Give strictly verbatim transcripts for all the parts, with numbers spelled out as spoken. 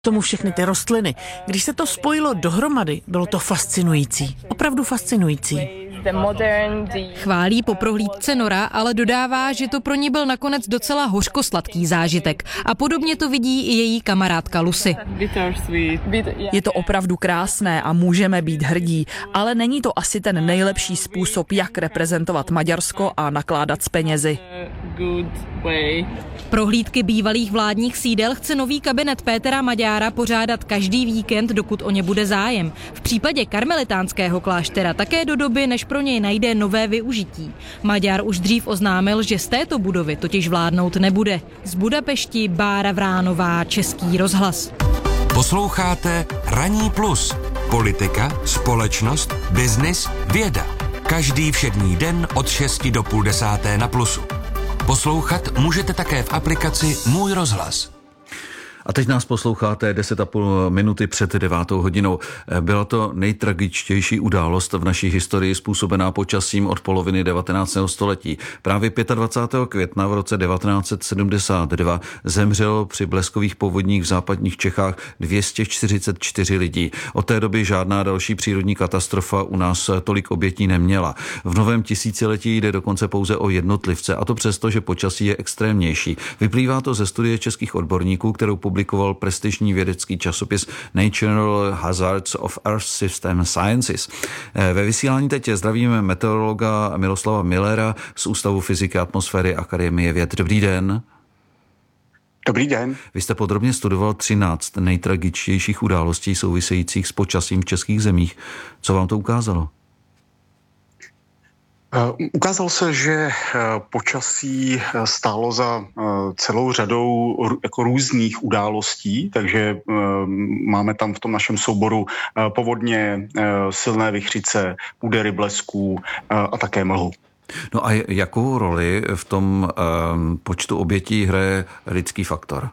tomu všechny ty rostliny. Když se to spojilo dohromady, bylo to fascinující. Opravdu fascinující. Chválí po prohlídce Nora, ale dodává, že to pro ní byl nakonec docela hořkosladký zážitek. A podobně to vidí i její kamarádka Lucy. Je to opravdu krásné a můžeme být hrdí, ale není to asi ten nejlepší způsob, jak reprezentovat Maďarsko a nakládat s penězi. Prohlídky bývalých vládních sídel chce nový kabinet Pétera Maďára pořádat každý víkend, dokud o ně bude zájem. V případě karmelitánského kláštera také do doby, než pro něj najde nové využití. Maďar už dřív oznámil, že z této budovy totiž vládnout nebude. Z Budapešti Bára Vránová, Český rozhlas. Posloucháte Ranní plus. Politika, společnost, biznis, věda. Každý všední den od šesti do půl desáté na Plusu. Poslouchat můžete také v aplikaci Můj rozhlas. A teď nás posloucháte deset a půl minuty před devátou hodinou. Byla to nejtragičtější událost v naší historii způsobená počasím od poloviny devatenáctého století. Právě dvacátého pátého května v roce devatenáct set sedmdesát dva zemřelo při bleskových povodních v západních Čechách dvě stě čtyřicet čtyři lidí. Od té doby žádná další přírodní katastrofa u nás tolik obětí neměla. V novém tisíciletí jde dokonce pouze o jednotlivce, a to přesto, že počasí je extrémnější. Vyplývá to ze studie českých odborníků, kterou publikoval prestižní vědecký časopis Natural Hazards of Earth System Sciences. Ve vysílání teď zdravíme meteorologa Miloslava Millera z Ústavu fyziky a atmosféry Akademie věd. Dobrý den. Dobrý den. Vy jste podrobně studoval třináct nejtragičtějších událostí souvisejících s počasím v českých zemích. Co vám to ukázalo? Uh, ukázalo se, že uh, počasí stálo za uh, celou řadou r- jako různých událostí, takže uh, máme tam v tom našem souboru uh, povodně, uh, silné vichřice, údery blesků uh, a také mlhu. No a jakou roli v tom um, počtu obětí hraje lidský faktor?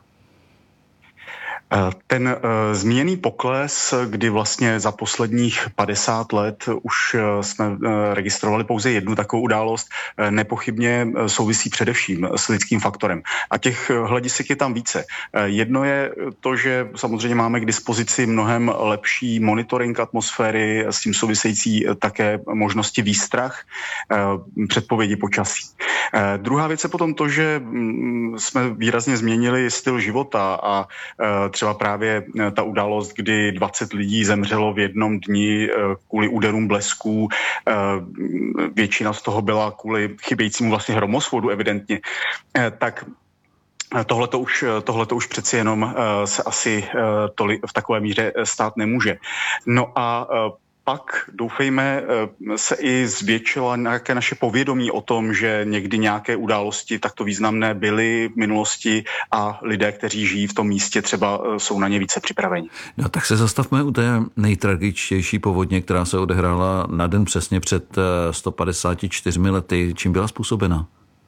Ten uh, zmíněný pokles, kdy vlastně za posledních padesát let už uh, jsme uh, registrovali pouze jednu takovou událost, uh, nepochybně souvisí především s lidským faktorem. A těch hledisek je tam více. Uh, jedno je to, že samozřejmě máme k dispozici mnohem lepší monitoring atmosféry, s tím související také možnosti výstrah, uh, předpovědi počasí. Uh, druhá věc je potom to, že um, jsme výrazně změnili styl života a uh, třeba právě ta událost, kdy dvacet lidí zemřelo v jednom dni kvůli úderům blesků. Většina z toho byla kvůli chybějícímu vlastně hromosvodu evidentně. Tak Tohleto už, tohleto už přeci jenom se asi tolik v takové míře stát nemůže. No a pak, doufejme, se i zvětšila nějaké naše povědomí o tom, že někdy nějaké události takto významné byly v minulosti a lidé, kteří žijí v tom místě, třeba jsou na ně více připraveni. No tak se zastavme u té nejtragičtější povodně, která se odehrála na den přesně před sto padesáti čtyřmi lety. Čím byla způsobena?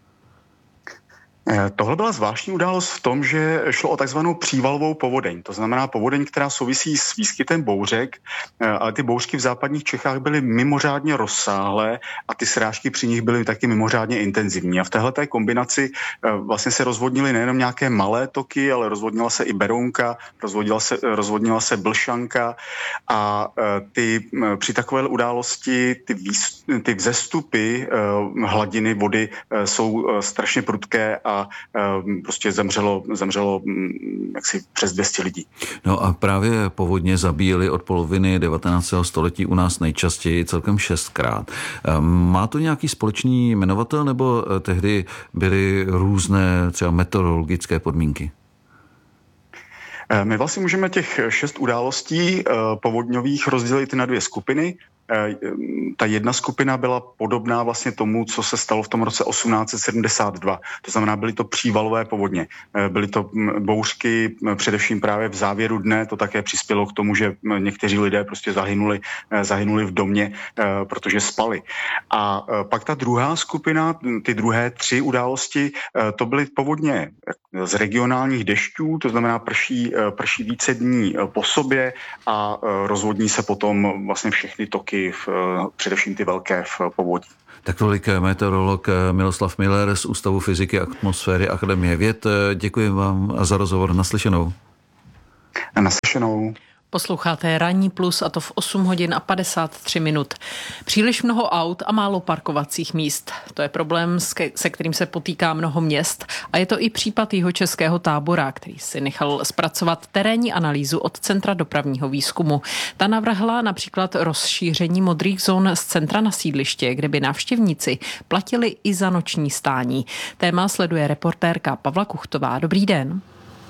Tohle byla zvláštní událost v tom, že šlo o takzvanou přívalovou povodeň. To znamená povodeň, která souvisí s výskytem bouřek, ale ty bouřky v západních Čechách byly mimořádně rozsáhlé a ty srážky při nich byly taky mimořádně intenzivní. A v téhleté kombinaci vlastně se rozvodnily nejenom nějaké malé toky, ale rozvodnila se i Berounka, rozvodnila se, rozvodnila se Blšanka a ty, při takové události ty, výs, ty vzestupy hladiny vody jsou strašně prudké a prostě zemřelo, zemřelo jaksi přes dvě stě lidí. No a právě povodně zabíjeli od poloviny devatenáctého století u nás nejčastěji celkem šestkrát. Má to nějaký společný jmenovatel, nebo tehdy byly různé třeba meteorologické podmínky? My vlastně můžeme těch šest událostí povodňových rozdělit na dvě skupiny. Ta jedna skupina byla podobná vlastně tomu, co se stalo v tom roce osmnáct set sedmdesát dva. To znamená, byly to přívalové povodně. Byly to bouřky především právě v závěru dne. To také přispělo k tomu, že někteří lidé prostě zahynuli, zahynuli v domě, protože spali. A pak ta druhá skupina, ty druhé tři události, to byly povodně z regionálních dešťů, to znamená prší, prší více dní po sobě a rozvodní se potom vlastně všechny toky, v, především ty velké v povodí. Tak tolik meteorolog Miloslav Miller z Ústavu fyziky a atmosféry Akademie věd. Děkuji vám za rozhovor. Naslyšenou. Naslyšenou. Posloucháte Ranní plus a to v osm hodin a padesát tři minut. Příliš mnoho aut a málo parkovacích míst. To je problém, se kterým se potýká mnoho měst a je to i případ Jihočeského Tábora, který si nechal zpracovat terénní analýzu od Centra dopravního výzkumu. Ta navrhla například rozšíření modrých zón z centra na sídliště, kde by návštěvníci platili i za noční stání. Téma sleduje reportérka Pavla Kuchtová. Dobrý den.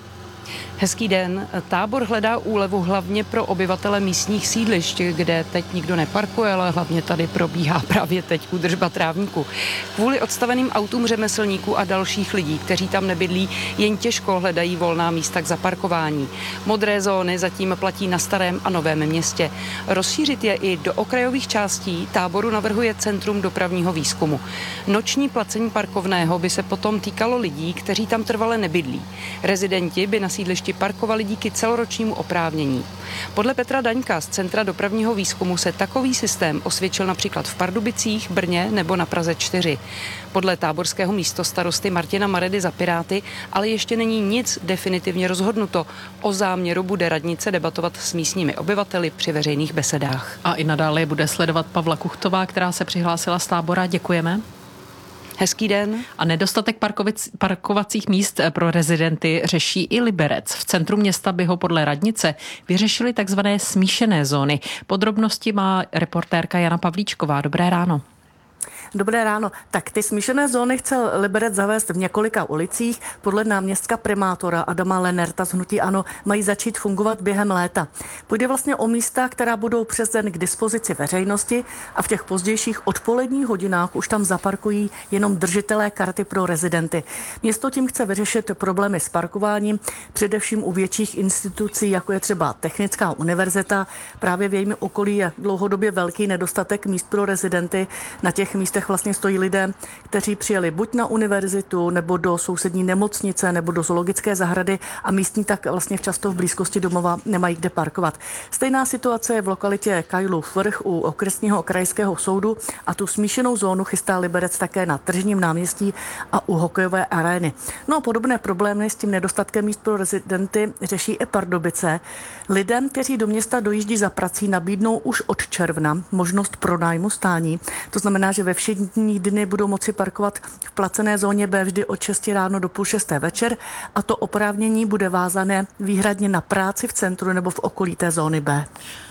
Hezký den. Tábor hledá úlevu hlavně pro obyvatele místních sídlišť, kde teď nikdo neparkuje, ale hlavně tady probíhá právě teď údržba trávníku. Kvůli odstaveným autům řemeslníků a dalších lidí, kteří tam nebydlí, jen těžko hledají volná místa k zaparkování. Modré zóny zatím platí na Starém a Novém Městě. Rozšířit je i do okrajových částí Táboru navrhuje Centrum dopravního výzkumu. Noční placení parkovného by se potom týkalo lidí, kteří tam trvale nebydlí. Rezidenti by na sídlišti parkovali díky celoročnímu oprávnění. Podle Petra Daňka z Centra dopravního výzkumu se takový systém osvědčil například v Pardubicích, Brně nebo na Praze čtyři. Podle táborského místostarosty Martina Maredy za Piráty ale ještě není nic definitivně rozhodnuto. O záměru bude radnice debatovat s místními obyvateli při veřejných besedách. A i nadále bude sledovat Pavla Kuchtová, která se přihlásila z Tábora. Děkujeme. Hezký den. A nedostatek parkovic, parkovacích míst pro rezidenty řeší i Liberec. V centru města by ho podle radnice vyřešili takzvané smíšené zóny. Podrobnosti má reportérka Jana Pavlíčková. Dobré ráno. Dobré ráno. Tak ty smíšené zóny chce Liberec zavést v několika ulicích. Podle náměstka primátora Adama Lenerta z hnutí ANO mají začít fungovat během léta. Půjde vlastně o místa, která budou přes den k dispozici veřejnosti a v těch pozdějších odpoledních hodinách už tam zaparkují jenom držitelé karty pro rezidenty. Město tím chce vyřešit problémy s parkováním, především u větších institucí, jako je třeba Technická univerzita. Právě v jejím okolí je dlouhodobě velký nedostatek míst pro rezidenty. Na těch místech vlastně stojí lidé, kteří přijeli buď na univerzitu, nebo do sousední nemocnice, nebo do zoologické zahrady a místní tak vlastně často v blízkosti domova nemají kde parkovat. Stejná situace je v lokalitě Kajlův vrch u okresního krajského soudu a tu smíšenou zónu chystá Liberec také na Tržním náměstí a u hokejové arény. No a podobné problémy s tím nedostatkem míst pro rezidenty řeší i Pardubice. Lidem, kteří do města dojíždí za prací, nabídnou už od června možnost pronájmu stání. To znamená, že ve všední dny budou moci parkovat v placené zóně B vždy od šesti ráno do půl šesté večer a to oprávnění bude vázané výhradně na práci v centru nebo v okolí té zóny B.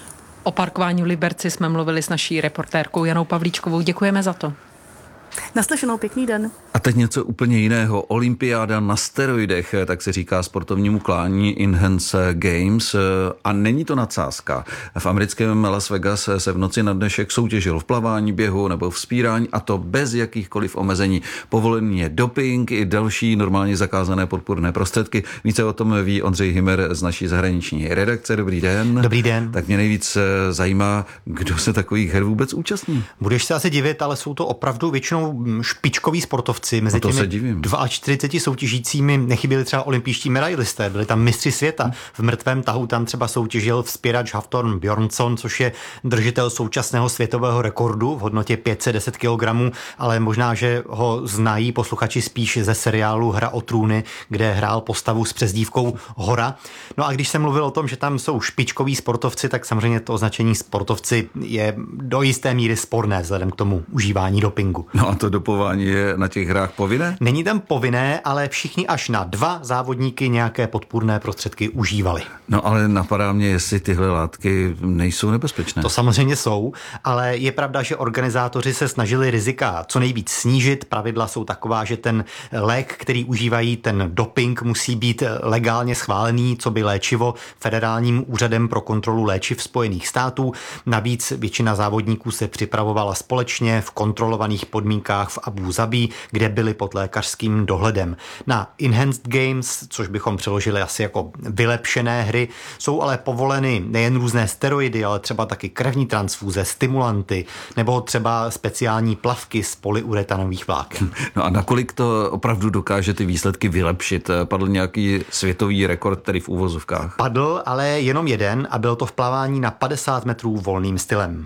O parkování v Liberci jsme mluvili s naší reportérkou Janou Pavlíčkovou. Děkujeme za to. Naslyšenou, pěkný den. A teď něco úplně jiného. Olympiáda na steroidech, tak se říká sportovnímu klání Enhanced Games. A není to nadsázka. V americkém Las Vegas se v noci na dnešek soutěžil v plavání, běhu nebo vzpírání a to bez jakýchkoliv omezení. Povolený je doping i další normálně zakázané podpůrné prostředky. Více o tom ví Ondřej Hymer z naší zahraniční redakce. Dobrý den. Dobrý den. Tak mě nejvíc zajímá, kdo se takových her vůbec účastní. Budeš se asi divit, ale jsou to opravdu většinou špičkoví sportovci. Mezi no těmi čtyřiceti dvou soutěžícími nechyběli třeba olympijští medailisté, byli tam mistři světa. V mrtvém tahu tam třeba soutěžil vzpěrač Hafthorn Bjornsson, což je držitel současného světového rekordu v hodnotě pět set deset kilogramů, ale možná, že ho znají posluchači spíš ze seriálu Hra o trůny, kde hrál postavu s přezdívkou Hora. No a když jsem mluvil o tom, že tam jsou špičkoví sportovci, tak samozřejmě to označení sportovci je do jisté míry sporné vzhledem k tomu užívání dopingu. No a to dopování je na těch hrách povinné? Není tam povinné, ale všichni až na dva závodníky nějaké podpůrné prostředky užívali. No ale napadá mě, jestli tyhle látky nejsou nebezpečné. To samozřejmě jsou, ale je pravda, že organizátoři se snažili rizika co nejvíc snížit. Pravidla jsou taková, že ten lék, který užívají, ten doping, musí být legálně schválený, co by léčivo Federálním úřadem pro kontrolu léčiv Spojených států. Navíc většina závodníků se připravovala společně v kontrolovaných podmínkách v Abu Zabí, kde byli pod lékařským dohledem. Na Enhanced Games, což bychom přeložili asi jako vylepšené hry, jsou ale povoleny nejen různé steroidy, ale třeba taky krevní transfúze, stimulanty nebo třeba speciální plavky z polyuretanových vláken. No a nakolik to opravdu dokáže ty výsledky vylepšit? Padl nějaký světový rekord tady v úvozovkách? Padl, ale jenom jeden a byl to v plavání na padesát metrů volným stylem.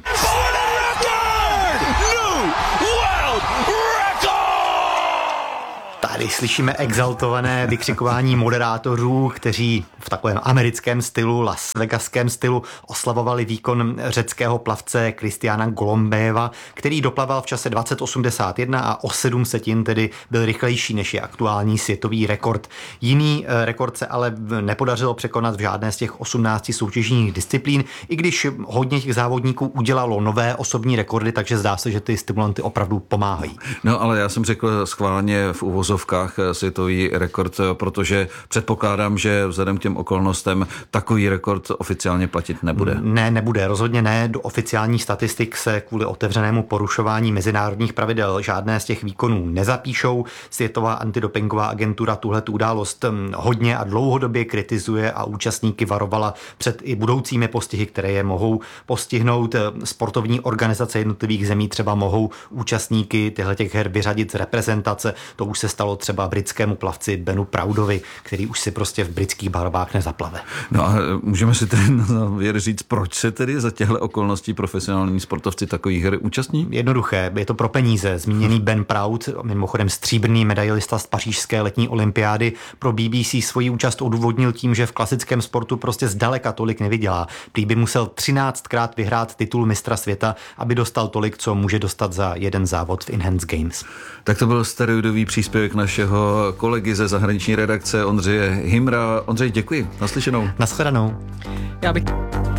A když slyšíme exaltované vykřikování moderátorů, kteří v takovém americkém stylu, Las Vegaském stylu oslavovali výkon řeckého plavce Kristiána Golombéva, který doplaval v čase dvacet osmdesát jedna a o sedm setin tedy byl rychlejší než je aktuální světový rekord. Jiný rekord se ale nepodařilo překonat v žádné z těch osmnácti soutěžních disciplín, i když hodně těch závodníků udělalo nové osobní rekordy, takže zdá se, že ty stimulanty opravdu pomáhají. No ale já jsem řekl schválně v uvozovkách světový rekord, protože předpokládám, že vzhledem k těm okolnostem takový rekord oficiálně platit nebude. Ne, nebude, rozhodně ne. Do oficiálních statistik se kvůli otevřenému porušování mezinárodních pravidel žádné z těch výkonů nezapíšou. Světová antidopingová agentura tuhletu událost hodně a dlouhodobě kritizuje a účastníky varovala před i budoucími postihy, které je mohou postihnout. Sportovní organizace jednotlivých zemí třeba mohou účastníky těchto těch her vyřadit z reprezentace. To už se stalo třeba britskému plavci Benu Proudovi, který už si prostě v britských barvách nezaplave. No a můžeme si tedy na závěr říct, proč se tedy za těchto okolností profesionální sportovci takových her účastní? Jednoduché, je to pro peníze. Zmíněný Ben Proud, mimochodem stříbrný medailista z pařížské letní olympiády, pro B B C svoji účast odůvodnil tím, že v klasickém sportu prostě zdaleka tolik nevydělá. Prý by musel třináctkrát vyhrát titul mistra světa, aby dostal tolik, co může dostat za jeden závod v Enhanced Games. Tak to byl steroidový příspěvek našeho kolegy ze zahraniční redakce Ondřeje Himra. Ondřej, děkuji. Naslyšenou. Naschledanou. Já bych...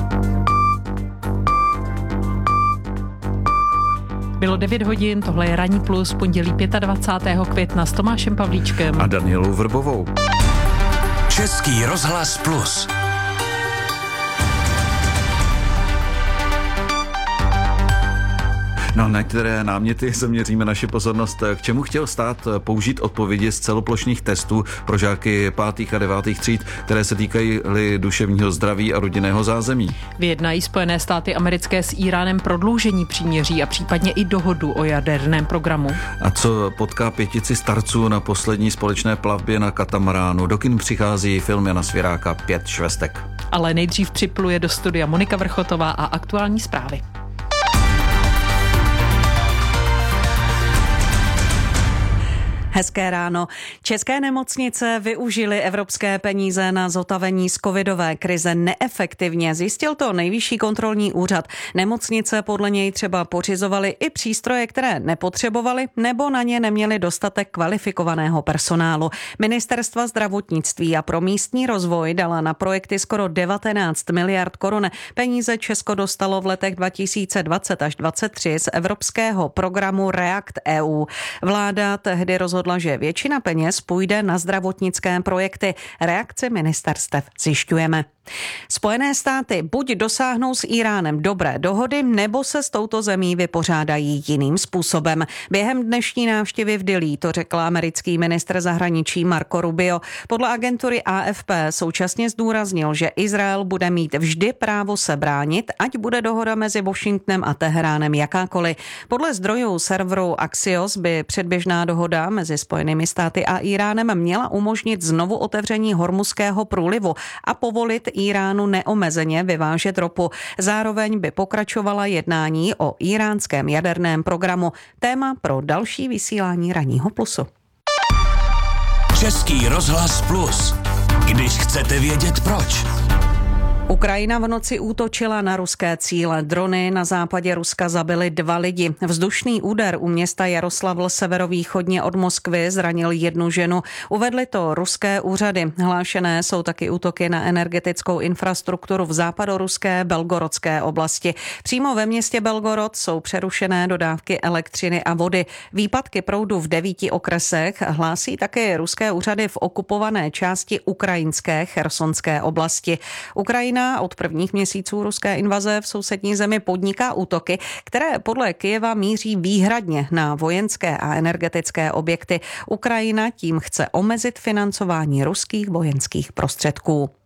Bylo devět hodin, tohle je Ranní plus, pondělí dvacátého pátého května s Tomášem Pavlíčkem a Danielou Vrbovou. Český rozhlas plus. No, na které náměty zaměříme naši pozornost. K čemu chtěl stát použít odpovědi z celoplošných testů pro žáky pátých a devátých tříd, které se týkají duševního zdraví a rodinného zázemí? Vyjednají Spojené státy americké s Íránem prodloužení příměří a případně i dohodu o jaderném programu. A co potká pětici starců na poslední společné plavbě na katamaránu? Do kin přichází film Jana Svěráka Pět švestek. Ale nejdřív připluje do studia Monika Vrchotová a aktuální zprávy. Hezké ráno. České nemocnice využily evropské peníze na zotavení z covidové krize neefektivně. Zjistil to Nejvyšší kontrolní úřad. Nemocnice podle něj třeba pořizovaly i přístroje, které nepotřebovaly, nebo na ně neměli dostatek kvalifikovaného personálu. Ministerstva zdravotnictví a pro místní rozvoj dala na projekty skoro devatenáct miliard korun. Peníze Česko dostalo v letech dva tisíce dvacet až dvacet tři z evropského programu React E U. Vláda tehdy rozhodla, že většina peněz půjde na zdravotnické projekty. Reakce ministerstev zjišťujeme. Spojené státy buď dosáhnou s Íránem dobré dohody, nebo se s touto zemí vypořádají jiným způsobem. Během dnešní návštěvy v Dillí to řekl americký ministr zahraničí Marco Rubio. Podle agentury A F P současně zdůraznil, že Izrael bude mít vždy právo se bránit, ať bude dohoda mezi Washingtonem a Teheránem jakákoliv. Podle zdrojů serveru Axios by předběžná dohoda mezi Spojenými státy a Íránem měla umožnit znovu otevření Hormuzského průlivu a povolit Íránu neomezeně vyvážet ropu. Zároveň by pokračovala jednání o íránském jaderném programu. Téma pro další vysílání Ranního plusu. Český rozhlas plus. Když chcete vědět proč. Ukrajina v noci útočila na ruské cíle. Drony na západě Ruska zabily dva lidi. Vzdušný úder u města Jaroslavl severovýchodně od Moskvy zranil jednu ženu. Uvedly to ruské úřady. Hlášené jsou taky útoky na energetickou infrastrukturu v západoruské Belgorodské oblasti. Přímo ve městě Belgorod jsou přerušené dodávky elektřiny a vody. Výpadky proudu v devíti okresech hlásí také ruské úřady v okupované části ukrajinské chersonské oblasti. Ukrajina od prvních měsíců ruské invaze v sousední zemi podniká útoky, které podle Kyjeva míří výhradně na vojenské a energetické objekty. Ukrajina tím chce omezit financování ruských vojenských prostředků.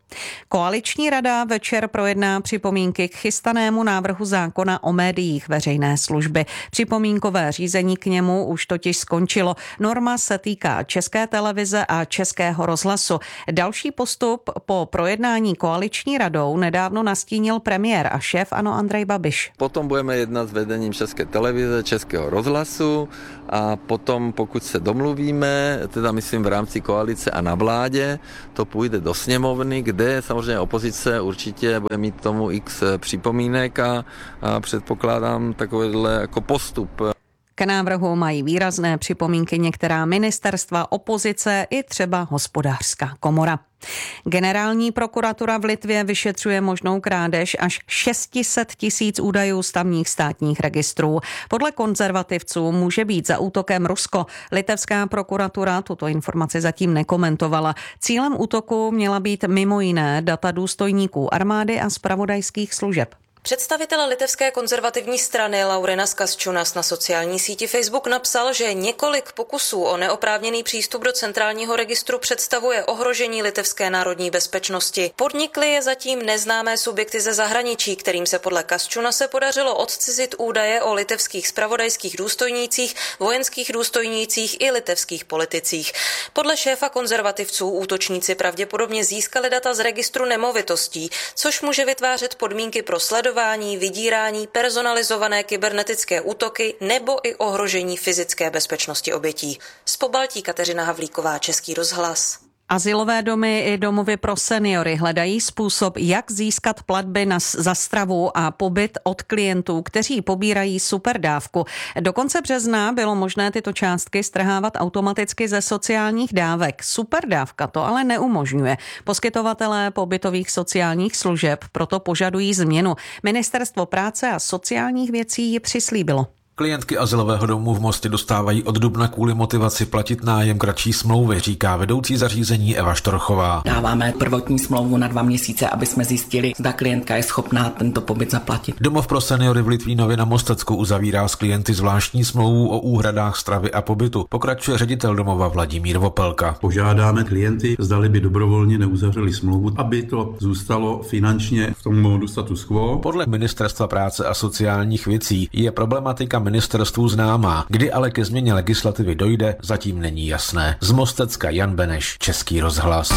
Koaliční rada večer projedná připomínky k chystanému návrhu zákona o médiích veřejné služby. Připomínkové řízení k němu už totiž skončilo. Norma se týká České televize a Českého rozhlasu. Další postup po projednání koaliční radou nedávno nastínil premiér a šéf ANO Andrej Babiš. Potom budeme jednat s vedením České televize, Českého rozhlasu a potom, pokud se domluvíme, teda myslím v rámci koalice a na vládě, to půjde do sněmovny, kde samozřejmě opozice určitě bude mít tomu x připomínek a, a předpokládám takovýhle jako postup. K návrhu mají výrazné připomínky některá ministerstva, opozice i třeba Hospodářská komora. Generální prokuratura v Litvě vyšetřuje možnou krádež až šest set tisíc údajů z tamních státních registrů. Podle konzervativců může být za útokem Rusko. Litevská prokuratura tuto informaci zatím nekomentovala. Cílem útoku měla být mimo jiné data důstojníků armády a zpravodajských služeb. Představitel litevské konzervativní strany Laurenas Kasčiūnas na sociální síti Facebook napsal, že několik pokusů o neoprávněný přístup do centrálního registru představuje ohrožení litevské národní bezpečnosti. Podnikly je zatím neznámé subjekty ze zahraničí, kterým se podle Kasčiūnase podařilo odcizit údaje o litevských zpravodajských důstojnících, vojenských důstojnících i litevských politicích. Podle šéfa konzervativců útočníci pravděpodobně získali data z registru nemovitostí, což může vytvářet podmínky pro sledování, vydírání, personalizované kybernetické útoky nebo i ohrožení fyzické bezpečnosti obětí. Z Pobaltí Kateřina Havlíková, Český rozhlas. Azylové domy i domovy pro seniory hledají způsob, jak získat platby na, za stravu a pobyt od klientů, kteří pobírají superdávku. Do konce března bylo možné tyto částky strhávat automaticky ze sociálních dávek. Superdávka to ale neumožňuje. Poskytovatelé pobytových sociálních služeb proto požadují změnu. Ministerstvo práce a sociálních věcí ji přislíbilo. Klientky azylového domu v Mostě dostávají od dubna kvůli motivaci platit nájem kratší smlouvy, říká vedoucí zařízení Eva Štorchová. Dáváme prvotní smlouvu na dva měsíce, aby jsme zjistili, zda klientka je schopná tento pobyt zaplatit. Domov pro seniory v Litvínově na Mostecku uzavírá s klienty zvláštní smlouvu o úhradách stravy a pobytu. Pokračuje ředitel domova Vladimír Vopelka. Požádáme klienty, zdali by dobrovolně neuzavřeli smlouvu, aby to zůstalo finančně v tom módu status quo. Podle Ministerstva práce a sociálních věcí je problematika ministerstvu známá. Kdy ale ke změně legislativy dojde, zatím není jasné. Z Mostecka Jan Beneš, Český rozhlas.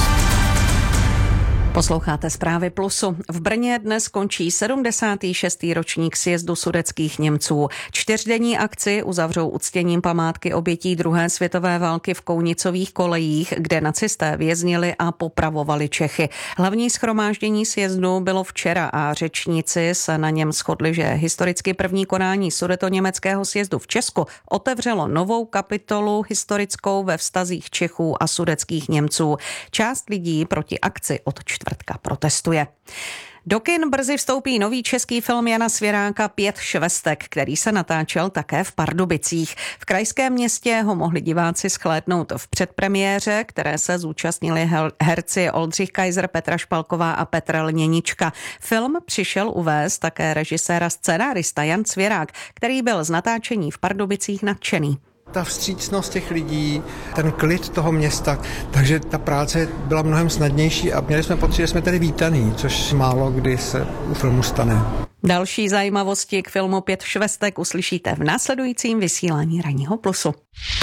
Posloucháte Zprávy Plusu. V Brně dnes končí sedmdesátý šestý ročník sjezdu sudetských Němců. Čtyřdenní akci uzavřou uctěním památky obětí druhé světové války v Kounicových kolejích, kde nacisté věznili a popravovali Čechy. Hlavní shromáždění sjezdu bylo včera a řečníci se na něm shodli, že historicky první konání sudetoněmeckého sjezdu v Česku otevřelo novou kapitolu historickou ve vztazích Čechů a sudetských Němců. Část lidí proti akci od čtvrtka protestuje. Do kin brzy vstoupí nový český film Jana Svěráka Pět švestek, který se natáčel také v Pardubicích. V krajském městě ho mohli diváci shlédnout v předpremiéře, které se zúčastnili herci Oldřich Kaiser, Petra Špalková a Petr Lněnička. Film přišel uvést také režisér a scenárista Jan Svěrák, který byl z natáčení v Pardubicích nadšený. Ta vstřícnost těch lidí, ten klid toho města, takže ta práce byla mnohem snadnější a měli jsme pocit, že jsme tady vítaný, což málo kdy se u filmu stane. Další zajímavosti k filmu Pět švestek uslyšíte v následujícím vysílání Ranního Plusu.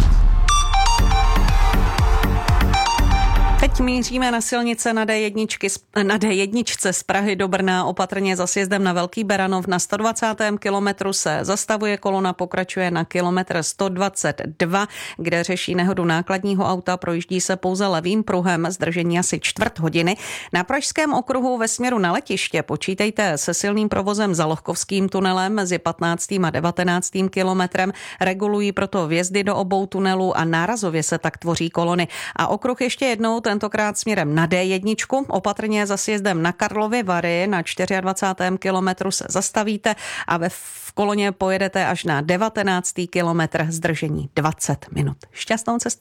Teď míříme na silnice na D jedna, na D jedna z Prahy do Brna, opatrně za sjezdem na Velký Beranov. Na sto dvacátém kilometru se zastavuje, kolona pokračuje na kilometr sto dvacet dva, kde řeší nehodu nákladního auta, projíždí se pouze levým pruhem, zdržení asi čtvrt hodiny. Na pražském okruhu ve směru na letiště počítejte se silným provozem za Lohkovským tunelem mezi patnáctým a devatenáctým kilometrem, regulují proto vjezdy do obou tunelů a nárazově se tak tvoří kolony. A okruh ještě jednou, tentokrát směrem na D jedna, opatrně za sjezdem na Karlovy Vary, na dvacátém čtvrtém kilometru se zastavíte a ve v koloně pojedete až na devatenáctý kilometr, zdržení dvacet minut. Šťastnou cestu.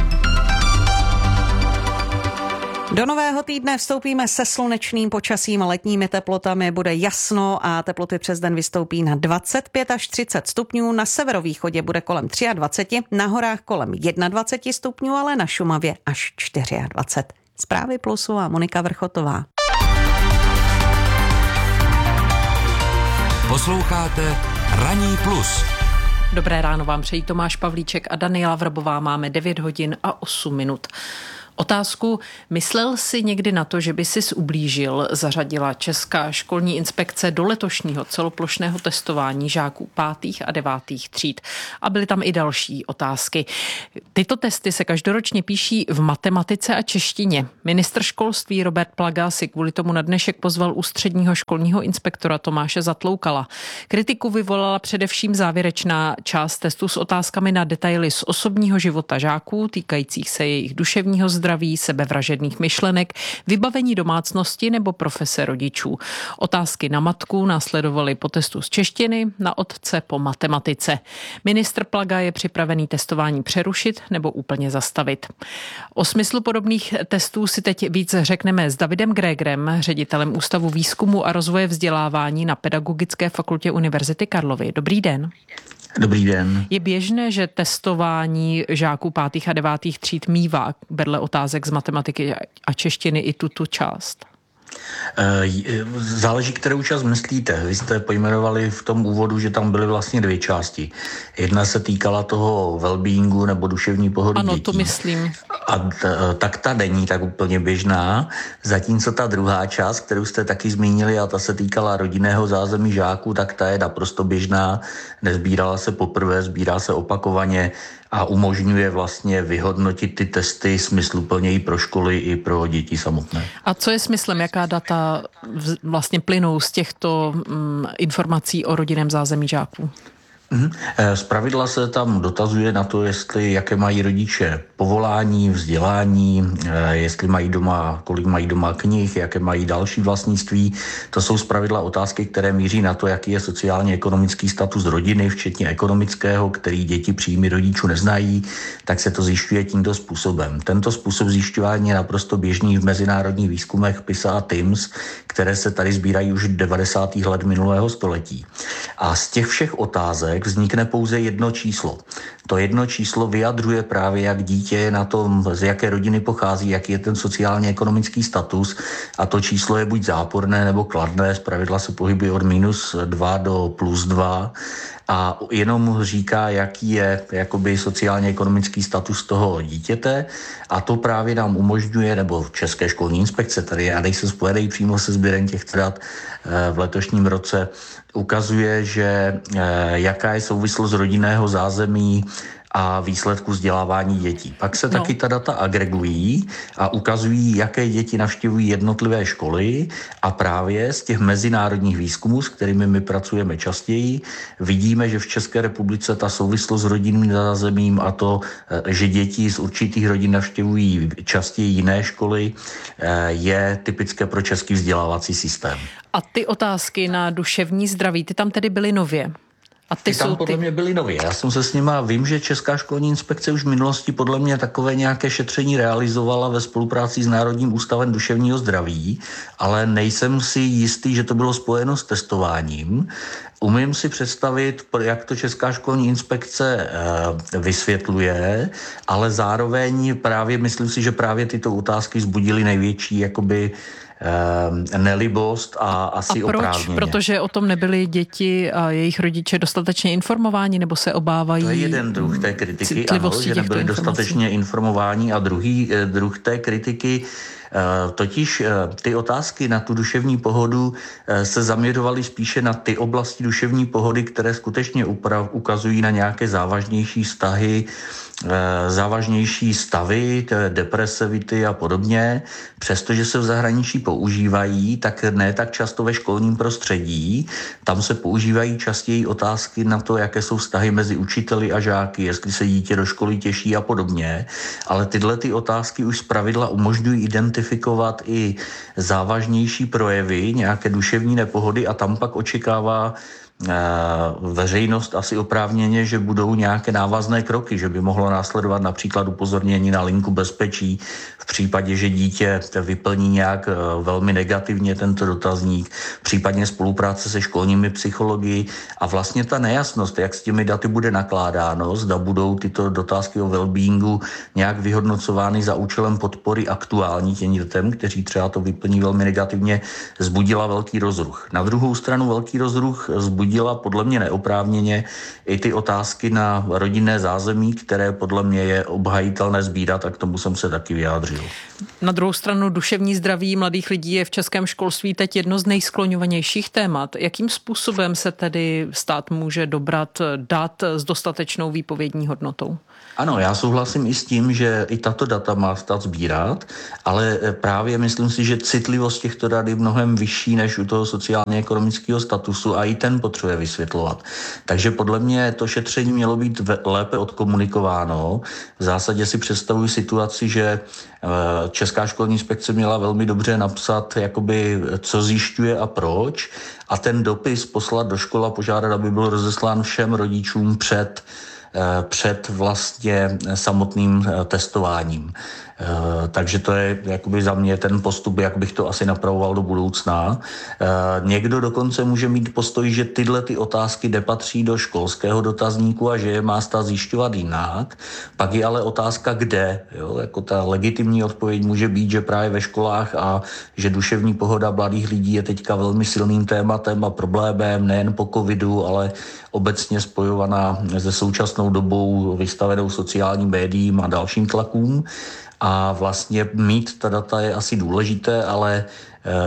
Do nového týdne vstoupíme se slunečným počasím a letními teplotami. Bude jasno a teploty přes den vystoupí na dvacet pět až třicet stupňů. Na severovýchodě bude kolem dvacet tři, na horách kolem dvacet jedna stupňů, ale na Šumavě až dvacet čtyři. Zprávy Plusu a Monika Vrchotová. Posloucháte Ranní plus. Dobré ráno vám přejí Tomáš Pavlíček a Daniela Vrbová. Máme devět hodin a osm minut. Otázku, myslel jsi někdy na to, že by sis ublížil, zařadila Česká školní inspekce do letošního celoplošného testování žáků pátých a devátých tříd. A byly tam i další otázky. Tyto testy se každoročně píší v matematice a češtině. Ministr školství Robert Plaga si kvůli tomu na dnešek pozval ústředního školního inspektora Tomáše Zatloukala. Kritiku vyvolala především závěrečná část testu s otázkami na detaily z osobního života žáků, týkajících se jejich duševního zdraví, zdraví, sebevražedných myšlenek, vybavení domácnosti nebo profese rodičů. Otázky na matku následovaly po testu z češtiny, na otce po matematice. Ministr Plaga je připravený testování přerušit nebo úplně zastavit. O smyslu podobných testů si teď víc řekneme s Davidem Grégrem, ředitelem Ústavu výzkumu a rozvoje vzdělávání na Pedagogické fakultě Univerzity Karlovy. Dobrý den. Dobrý den. Je běžné, že testování žáků pátých a devátých tříd mívá vedle otázek z matematiky a češtiny i tuto část? Záleží, kterou část myslíte. Vy jste pojmenovali v tom úvodu, že tam byly vlastně dvě části. Jedna se týkala toho wellbeingu nebo duševní pohody ano, dětí. Ano, to myslím. A t, tak ta není tak úplně běžná. Zatímco ta druhá část, kterou jste taky zmínili, a ta se týkala rodinného zázemí žáků, tak ta je naprosto běžná. Nezbírala se poprvé, sbírá se opakovaně a umožňuje vlastně vyhodnotit ty testy smysluplně i pro školy, i pro děti samotné. A co je smyslem, jaká data vlastně plynou z těchto um, informací o rodinném zázemí žáků? Zpravidla se tam dotazuje na to, jestli jaké mají rodiče povolání, vzdělání, jestli mají doma, kolik mají doma knih, jaké mají další vlastnictví. To jsou zpravidla otázky, které míří na to, jaký je sociálně-ekonomický status rodiny, včetně ekonomického, který děti příjmy rodičů neznají, tak se to zjišťuje tímto způsobem. Tento způsob zjišťování je naprosto běžný v mezinárodních výzkumech PISA a TIMSS, které se tady sbírají už v devadesátých let minulého století. A z těch všech otázek vznikne pouze jedno číslo. To jedno číslo vyjadřuje právě, jak dítě je na tom, z jaké rodiny pochází, jaký je ten sociálně-ekonomický status, a to číslo je buď záporné nebo kladné, zpravidla se pohybuje od minus dva do plus dva a jenom říká, jaký je jakoby sociálně-ekonomický status toho dítěte, a to právě nám umožňuje, nebo v České školní inspekce, tady já nejsem spojený přímo se sběrem těch dat v letošním roce, ukazuje, že jaká je souvislost rodinného zázemí a výsledku vzdělávání dětí. Pak se no. taky ta data agregují a ukazují, jaké děti navštěvují jednotlivé školy, a právě z těch mezinárodních výzkumů, s kterými my pracujeme častěji, vidíme, že v České republice ta souvislost s rodinným zázemím a to, že děti z určitých rodin navštěvují častěji jiné školy, je typické pro český vzdělávací systém. A ty otázky na duševní zdraví, ty tam tedy byly nově? A ty, ty tam jsou podle ty... mě byly nově. Já jsem se s nima, vím, že Česká školní inspekce už v minulosti podle mě takové nějaké šetření realizovala ve spolupráci s Národním ústavem duševního zdraví, ale nejsem si jistý, že to bylo spojeno s testováním. Umím si představit, jak to Česká školní inspekce vysvětluje, ale zároveň právě myslím si, že právě tyto otázky vzbudily největší jakoby nelibost a asi a proč? Oprávněně. Protože o tom nebyly děti a jejich rodiče dostatečně informováni, nebo se obávají? To je jeden druh té kritiky, ano, že nebyli dostatečně informováni, a druhý druh té kritiky, totiž ty otázky na tu duševní pohodu se zaměřovaly spíše na ty oblasti duševní pohody, které skutečně ukazují na nějaké závažnější vztahy, závažnější stavy, depresivity a podobně. Přestože se v zahraničí používají, tak ne tak často ve školním prostředí. Tam se používají častěji otázky na to, jaké jsou vztahy mezi učiteli a žáky, jestli se dítě do školy těší a podobně. Ale tyhle ty otázky už zpravidla umožňují identifikovat i závažnější projevy, nějaké duševní nepohody, a tam pak očekává veřejnost asi oprávněně, že budou nějaké návazné kroky, že by mohlo následovat například upozornění na linku bezpečí v případě, že dítě vyplní nějak velmi negativně tento dotazník, případně spolupráce se školními psychologi, a vlastně ta nejasnost, jak s těmi daty bude nakládáno, zda budou tyto dotázky o wellbeingu nějak vyhodnocovány za účelem podpory aktuální těm dětem, kteří třeba to vyplní velmi negativně, vzbudila velký rozruch. Na druhou stranu velký rozruch vzbudila vzbudila podle mě neoprávněně i ty otázky na rodinné zázemí, které podle mě je obhajitelné sbírat a k tomu jsem se taky vyjádřil. Na druhou stranu duševní zdraví mladých lidí je v českém školství teď jedno z nejskloňovanějších témat. Jakým způsobem se tedy stát může dobrat dat s dostatečnou výpovědní hodnotou? Ano, já souhlasím i s tím, že i tato data má stát sbírat, ale právě myslím si, že citlivost těchto dat je mnohem vyšší než u toho sociálně-ekonomického statusu a i ten potřebuje vysvětlovat. Takže podle mě to šetření mělo být lépe odkomunikováno. V zásadě si představuji situaci, že Česká školní inspekce měla velmi dobře napsat, jakoby, co zjišťuje a proč, a ten dopis poslat do školy a požádat, aby byl rozeslán všem rodičům před před vlastně samotným testováním. Takže to je jakoby za mě ten postup, jak bych to asi napravoval do budoucna. Někdo dokonce může mít postoj, že tyhle ty otázky nepatří do školského dotazníku a že je má stát zjišťovat jinak. Pak je ale otázka, kde. Jo? Jako ta legitimní odpověď může být, že právě ve školách a že duševní pohoda mladých lidí je teďka velmi silným tématem a problémem nejen po covidu, ale obecně spojovaná se současnou dobou vystavenou sociálním médiím a dalším tlakům. A vlastně mít ta data je asi důležité, ale e,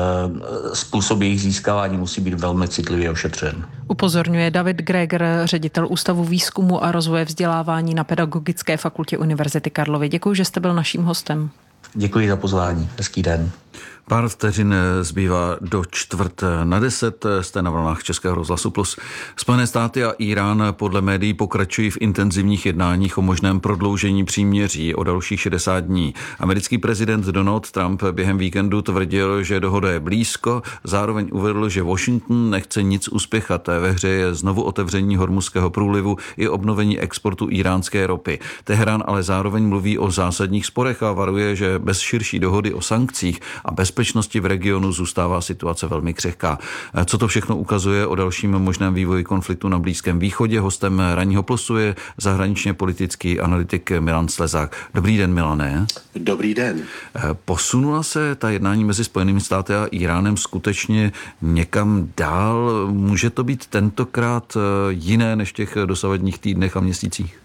způsob jejich získávání musí být velmi citlivě ošetřen. Upozorňuje David Greger, ředitel Ústavu výzkumu a rozvoje vzdělávání na Pedagogické fakultě Univerzity Karlovy. Děkuji, že jste byl naším hostem. Děkuji za pozvání. Hezký den. Pár vteřin zbývá do čtvrt na deset, jste na vlnách Českého rozhlasu Plus. Spojené státy a Irán podle médií pokračují v intenzivních jednáních o možném prodloužení příměří o dalších šedesát dní. Americký prezident Donald Trump během víkendu tvrdil, že dohoda je blízko, zároveň uvedl, že Washington nechce nic uspěchat. Ve hře je znovu otevření Hormuzského průlivu i obnovení exportu íránské ropy. Teherán ale zároveň mluví o zásadních sporech a varuje, že bez širší dohody o sankcích a bez bezpečnosti v regionu zůstává situace velmi křehká. Co to všechno ukazuje o dalším možném vývoji konfliktu na Blízkém východě? Hostem Ranního plusu je zahraničně politický analytik Milan Slezák. Dobrý den, Milane. Dobrý den. Posunula se ta jednání mezi Spojenými státy a Iránem skutečně někam dál? Může to být tentokrát jiné než v těch dosavadních týdnech a měsících?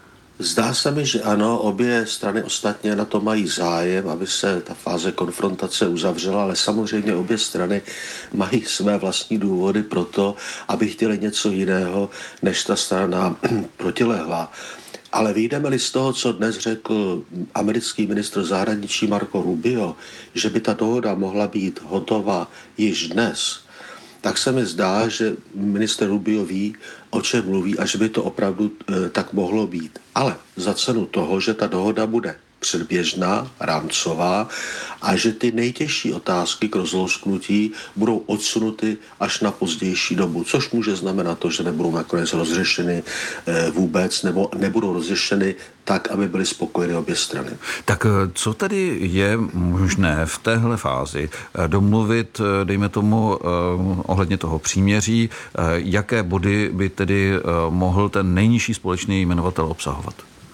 Zdá se mi, že ano, obě strany ostatně na to mají zájem, aby se ta fáze konfrontace uzavřela, ale samozřejmě obě strany mají své vlastní důvody pro to, aby chtěli něco jiného, než ta strana protilehlá. Ale vyjdeme-li z toho, co dnes řekl americký ministr zahraničí Marco Rubio, že by ta dohoda mohla být hotová již dnes, tak se mi zdá, že ministr Rubio ví, o čem mluví a že by to opravdu e, tak mohlo být. Ale za cenu toho, že ta dohoda bude předběžná, rámcová a že ty nejtěžší otázky k rozlousknutí budou odsunuty až na pozdější dobu, což může znamenat to, že nebudou nakonec rozřešeny e, vůbec nebo nebudou rozřešeny tak, aby byly spokojeny obě strany. Tak co tedy je možné v téhle fázi domluvit, dejme tomu, ohledně toho příměří, jaké body by tedy mohl ten nejnižší společný jmenovatel obsahovat?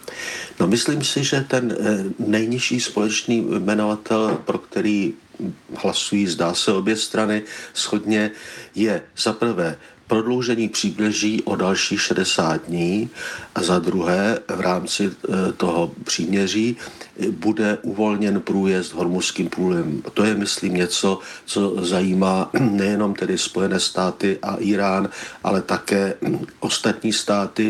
No, myslím si, že ten nejnižší společný jmenovatel, pro který hlasují, zdá se, obě strany shodně, je za prvé prodloužení příměří o dalších šedesát dní a za druhé v rámci toho příměří bude uvolněn průjezd Hormuzským průlivem. To je, myslím, něco, co zajímá nejenom tedy Spojené státy a Irán, ale také ostatní státy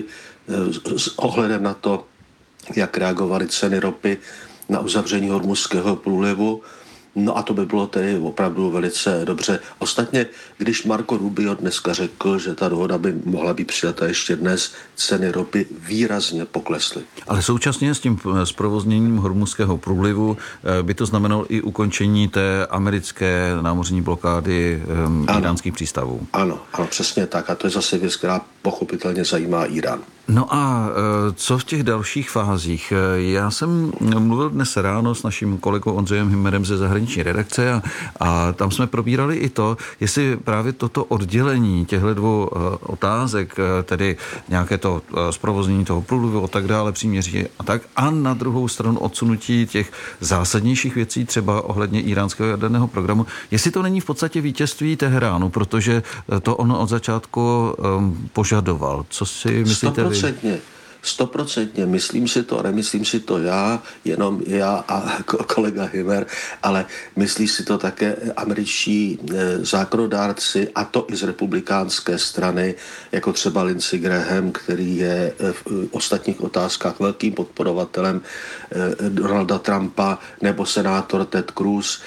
s ohledem na to, jak reagovaly ceny ropy na uzavření Hormuzského průlivu. No a to by bylo tedy opravdu velice dobře. Ostatně, když Marco Rubio dneska řekl, že ta dohoda by mohla být přijata ještě dnes, ceny ropy výrazně poklesly. Ale současně s tím zprovozněním Hormuzského průlivu by to znamenalo i ukončení té americké námořní blokády um, iránských přístavů. Ano, ano, přesně tak. A to je zase věc, která pochopitelně zajímá Irán. No a co v těch dalších fázích? Já jsem mluvil dnes ráno s naším kolegou Ondřejem Himmerem ze zahraniční redakce a, a tam jsme probírali i to, jestli právě toto oddělení těchto dvou otázek, tedy nějaké to zprovoznění toho průlivu a tak dále, příměří a tak, a na druhou stranu odsunutí těch zásadnějších věcí, třeba ohledně iránského jaderného programu, jestli to není v podstatě vítězství Teheránu, protože to on od začátku um, požadoval. Co si myslíte vy? Stoprocentně. Stoprocentně, myslím si to, nemyslím si to já, jenom já a kolega Himmer, ale myslí si to také američtí zákonodárci, a to i z republikánské strany, jako třeba Lindsey Graham, který je v ostatních otázkách velkým podporovatelem Donalda Trumpa, nebo senátor Ted Cruz.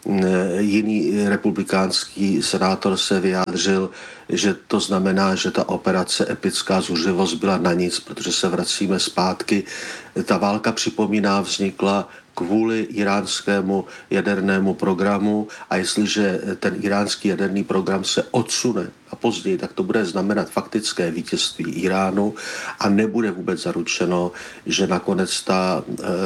Jiný republikánský senátor se vyjádřil, že to znamená, že ta operace Epická zuřivost byla na nic, protože se vracíme zpátky. Ta válka, připomíná, vznikla kvůli iránskému jadernému programu a jestliže ten iránský jaderný program se odsune a později, tak to bude znamenat faktické vítězství Iránu a nebude vůbec zaručeno, že nakonec ta,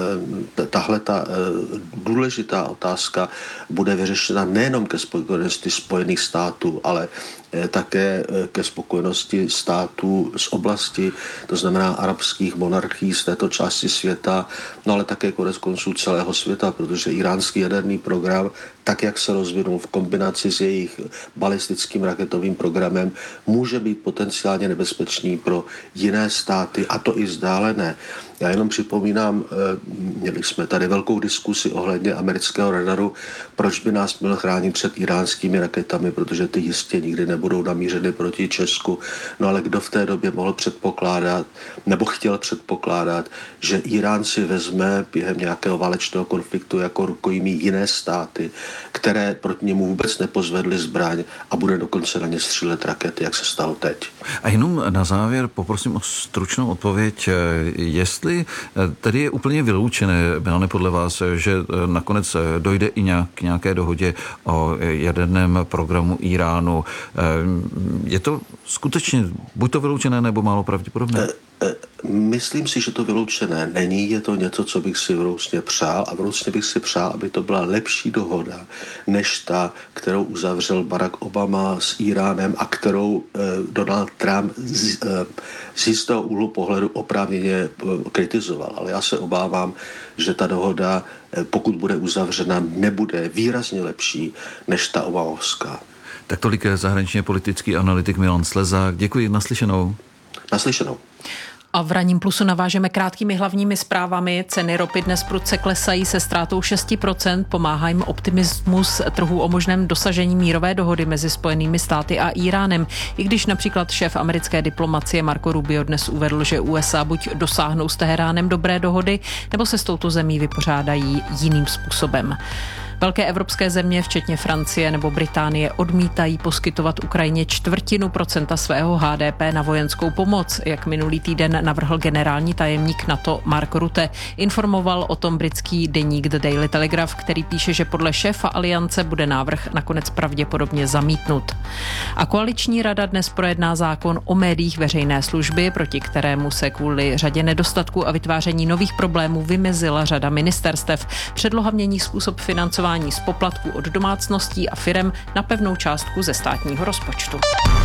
tahle ta důležitá otázka bude vyřešena nejenom ke spokojenosti Spojených států, ale také ke spokojenosti států z oblasti, to znamená arabských monarchií z této části světa, no ale také konec konců celého světa, protože iránský jaderný program, tak jak se rozvinul v kombinaci s jejich balistickým raketovým programem, může být potenciálně nebezpečný pro jiné státy, a to i vzdálené. Já jenom připomínám, měli jsme tady velkou diskusi ohledně amerického radaru, proč by nás měl chránit před iránskými raketami, protože ty jistě nikdy nebudou namířeny proti Česku. No ale kdo v té době mohl předpokládat, nebo chtěl předpokládat, že Irán si vezme během nějakého válečného konfliktu jako rukojmí jiné státy, které proti němu vůbec nepozvedly zbraň a bude dokonce na ně střílet rakety, jak se stalo teď. A jenom na závěr poprosím o stručnou odpověď, jestli tedy je úplně vyloučené, Milane, podle vás, že nakonec dojde i nějak, k nějaké dohodě o jaderném programu Iránu. Je to skutečně buď to vyloučené, nebo málo pravděpodobné? Myslím si, že to vyloučené není, je to něco, co bych si vrousně přál a vrousně bych si přál, aby to byla lepší dohoda, než ta, kterou uzavřel Barack Obama s Iránem a kterou eh, Donald Trump z, eh, z jistého úhlu pohledu oprávněně eh, kritizoval. Ale já se obávám, že ta dohoda, eh, pokud bude uzavřena, nebude výrazně lepší než ta obamovská. Tak tolik zahraničně politický analytik Milan Slezák. Děkuji, naslyšenou. Naslyšenou. A v Ranním plusu navážeme krátkými hlavními zprávami. Ceny ropy dnes prudce klesají se ztrátou šest procent. Pomáhá jim optimismus trhu o možném dosažení mírové dohody mezi Spojenými státy a Iránem. I když například šéf americké diplomacie Marco Rubio dnes uvedl, že U S A buď dosáhnou s Teheránem dobré dohody, nebo se s touto zemí vypořádají jiným způsobem. Velké evropské země, včetně Francie nebo Británie, odmítají poskytovat Ukrajině čtvrtinu procenta svého H D P na vojenskou pomoc, jak minulý týden navrhl generální tajemník NATO Mark Rutte. Informoval o tom britský deník The Daily Telegraph, který píše, že podle šéfa aliance bude návrh nakonec pravděpodobně zamítnut. A koaliční rada dnes projedná zákon o médiích veřejné služby, proti kterému se kvůli řadě nedostatků a vytváření nových problémů vymezila řada ministerstev. Předloha mění způsob financování z poplatků od domácností a firem na pevnou částku ze státního rozpočtu.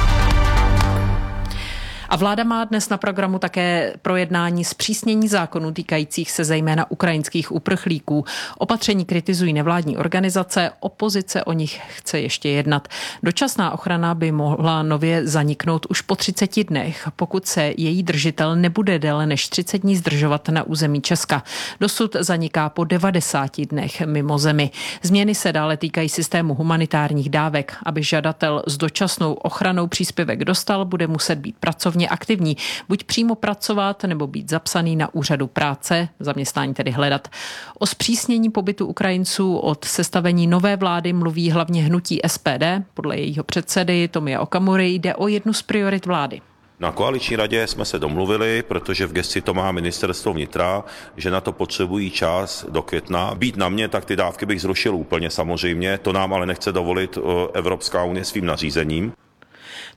A vláda má dnes na programu také projednání zpřísnění zákonů týkajících se zejména ukrajinských uprchlíků. Opatření kritizují nevládní organizace, opozice o nich chce ještě jednat. Dočasná ochrana by mohla nově zaniknout už po třiceti dnech, pokud se její držitel nebude déle než třicet dní zdržovat na území Česka. Dosud zaniká po devadesáti dnech mimo zemi. Změny se dále týkají systému humanitárních dávek. Aby žadatel s dočasnou ochranou příspěvek dostal, bude muset být pracovně aktivní, buď přímo pracovat nebo být zapsaný na úřadu práce, zaměstnání tedy hledat. O zpřísnění pobytu Ukrajinců od sestavení nové vlády mluví hlavně hnutí S P D. Podle jejího předsedy Tomia Okamury jde o jednu z priorit vlády. Na koaliční radě jsme se domluvili, protože v gesci to má ministerstvo vnitra, že na to potřebují čas do května. Být na mě, tak ty dávky bych zrušil úplně samozřejmě, to nám ale nechce dovolit Evropská unie svým nařízením.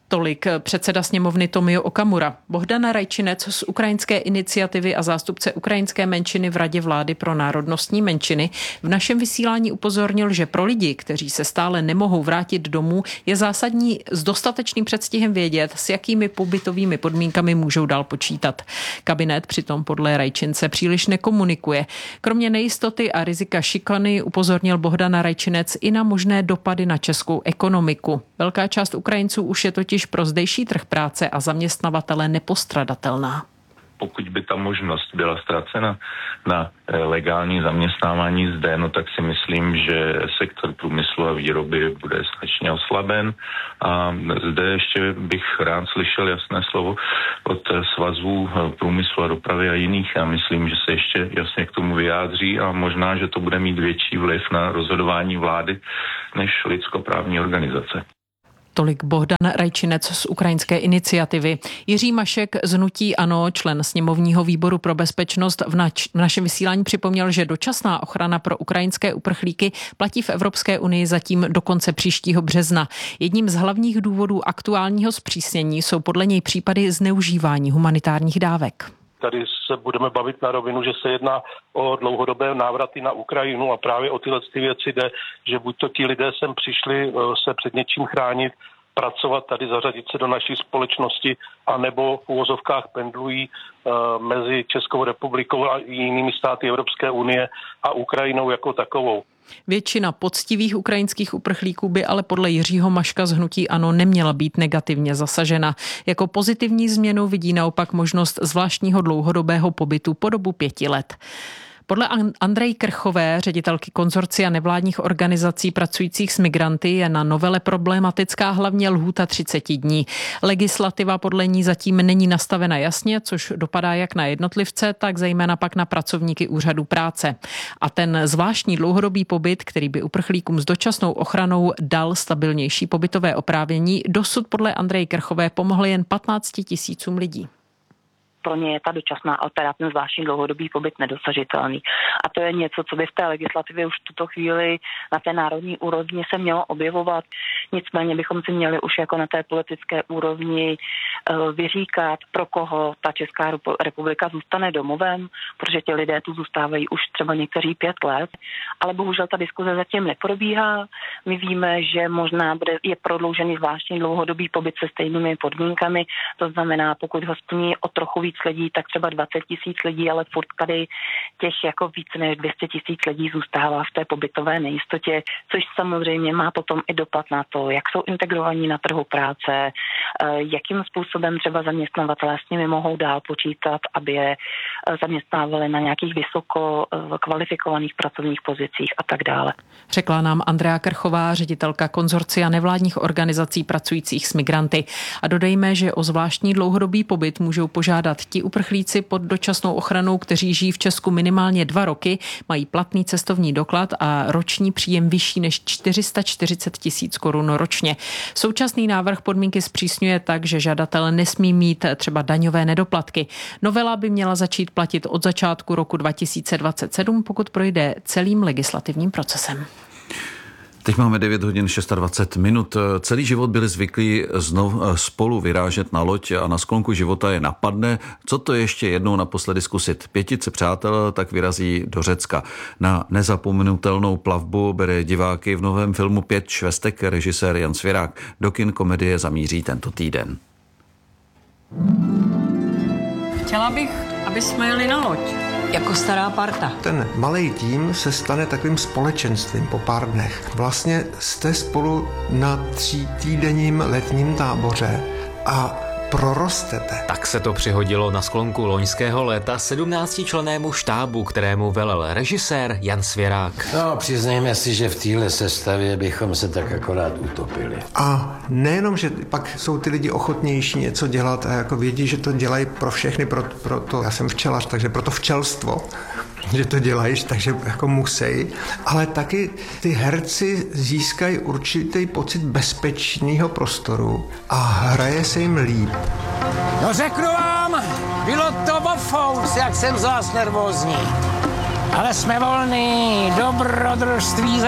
Tolik předseda sněmovny Tomio Okamura. Bohdan Rajčinec z ukrajinské iniciativy a zástupce ukrajinské menšiny v Radě vlády pro národnostní menšiny v našem vysílání upozornil, že pro lidi, kteří se stále nemohou vrátit domů, je zásadní s dostatečným předstihem vědět, s jakými pobytovými podmínkami můžou dál počítat. Kabinet přitom podle Rajčince příliš nekomunikuje. Kromě nejistoty a rizika šikany upozornil Bohdan Rajčinec i na možné dopady na českou ekonomiku. Velká část Ukrajinců už je totiž pro zdejší trh práce a zaměstnavatele nepostradatelná. Pokud by ta možnost byla ztracena na legální zaměstnávání zde, no tak si myslím, že sektor průmyslu a výroby bude značně oslaben. A zde ještě bych rád slyšel jasné slovo od svazů průmyslu a dopravy a jiných. Já myslím, že se ještě jasně k tomu vyjádří a možná, že to bude mít větší vliv na rozhodování vlády než lidskoprávní organizace. Tolik Bohdan Rajčinec z ukrajinské iniciativy. Jiří Mašek z hnutí ANO, člen sněmovního výboru pro bezpečnost, v, nač- v našem vysílání připomněl, že dočasná ochrana pro ukrajinské uprchlíky platí v Evropské unii zatím do konce příštího března. Jedním z hlavních důvodů aktuálního zpřísnění jsou podle něj případy zneužívání humanitárních dávek. Tady se budeme bavit na rovinu, že se jedná o dlouhodobé návraty na Ukrajinu a právě o tyhle ty věci jde, že buď to ti lidé sem přišli se před něčím chránit, pracovat tady, zařadit se do naší společnosti, anebo v uvozovkách pendlují uh, mezi Českou republikou a jinými státy Evropské unie a Ukrajinou jako takovou. Většina poctivých ukrajinských uprchlíků by ale podle Jiřího Maška z hnutí ANO neměla být negativně zasažena. Jako pozitivní změnu vidí naopak možnost zvláštního dlouhodobého pobytu po dobu pěti let. Podle Andreji Krchové, ředitelky konzorcia nevládních organizací pracujících s migranty, je na novele problematická hlavně lhůta třicet dní. Legislativa podle ní zatím není nastavena jasně, což dopadá jak na jednotlivce, tak zejména pak na pracovníky úřadu práce. A ten zvláštní dlouhodobý pobyt, který by uprchlíkům s dočasnou ochranou dal stabilnější pobytové oprávnění, dosud podle Andreji Krchové pomohl jen patnácti tisícům lidí. Pro ně je ta dočasná alternativní zvláštní dlouhodobý pobyt nedosažitelný. A to je něco, co by v té legislativě už v tuto chvíli na té národní úrovni se mělo objevovat. Nicméně bychom si měli už jako na té politické úrovni vyříkat, pro koho ta Česká republika zůstane domovem, protože ti lidé tu zůstávají už třeba někteří pět let, ale bohužel ta diskuze zatím neprobíhá. My víme, že možná bude, je prodloužený zvláštní dlouhodobý pobyt se stejnými podmínkami, to znamená, pokud ho splní o trochu víc lidí, tak třeba dvacet tisíc lidí, ale furt tady těch jako více než dvě stě tisíc lidí zůstává v té pobytové nejistotě, což samozřejmě má potom i dopad na to, jak jsou integrovaní na trhu práce, jakým způsobem třeba zaměstnavatelé s nimi mohou dál počítat, aby je zaměstnávali na nějakých vysoko kvalifikovaných pracovních pozicích a tak dále. Řekla nám Andrea Krchová, ředitelka konzorcia nevládních organizací pracujících s migranty. A dodejme, že o zvláštní dlouhodobý pobyt můžou požádat ti uprchlíci pod dočasnou ochranou, kteří žijí v Česku minimálně dva roky, mají platný cestovní doklad a roční příjem vyšší než čtyři sta čtyřicet tisíc korun ročně. Současný návrh podmínky zpřísňuje tak, že žadatel nesmí mít třeba daňové nedoplatky. Novela by měla začít platit od začátku roku dva tisíce dvacet sedm, pokud projde celým legislativním procesem. Teď máme devět hodin dvacet šest minut. Celý život byli zvyklí znovu spolu vyrážet na loď a na sklonku života je napadne. Co to ještě jednou naposledy zkusit? Pětice přátel tak vyrazí do Řecka. Na nezapomenutelnou plavbu bere diváky v novém filmu Pět švestek režisér Jan Svěrák. Do kin komedie zamíří tento týden. Chtěla bych, aby jsme jeli na loď. Jako stará parta. Ten malý tým se stane takovým společenstvím po pár dnech. Vlastně jste spolu na třítýdenním letním táboře a prorostete. Tak se to přihodilo na sklonku loňského léta sedmnáctičlennému štábu, kterému velel režisér Jan Svěrák. No, přiznejme si, že v téhle sestavě bychom se tak akorát utopili. A nejenom, že pak jsou ty lidi ochotnější něco dělat a jako vědí, že to dělají pro všechny, pro, pro to, já jsem včelař, takže pro to včelstvo, že to dělají, takže jako musí, ale taky ty herci získají určitý pocit bezpečného prostoru a hraje se jim líp. No řeknu vám, bylo to bofous, jak jsem z vás nervózní. ale jsme volní, dobrodružství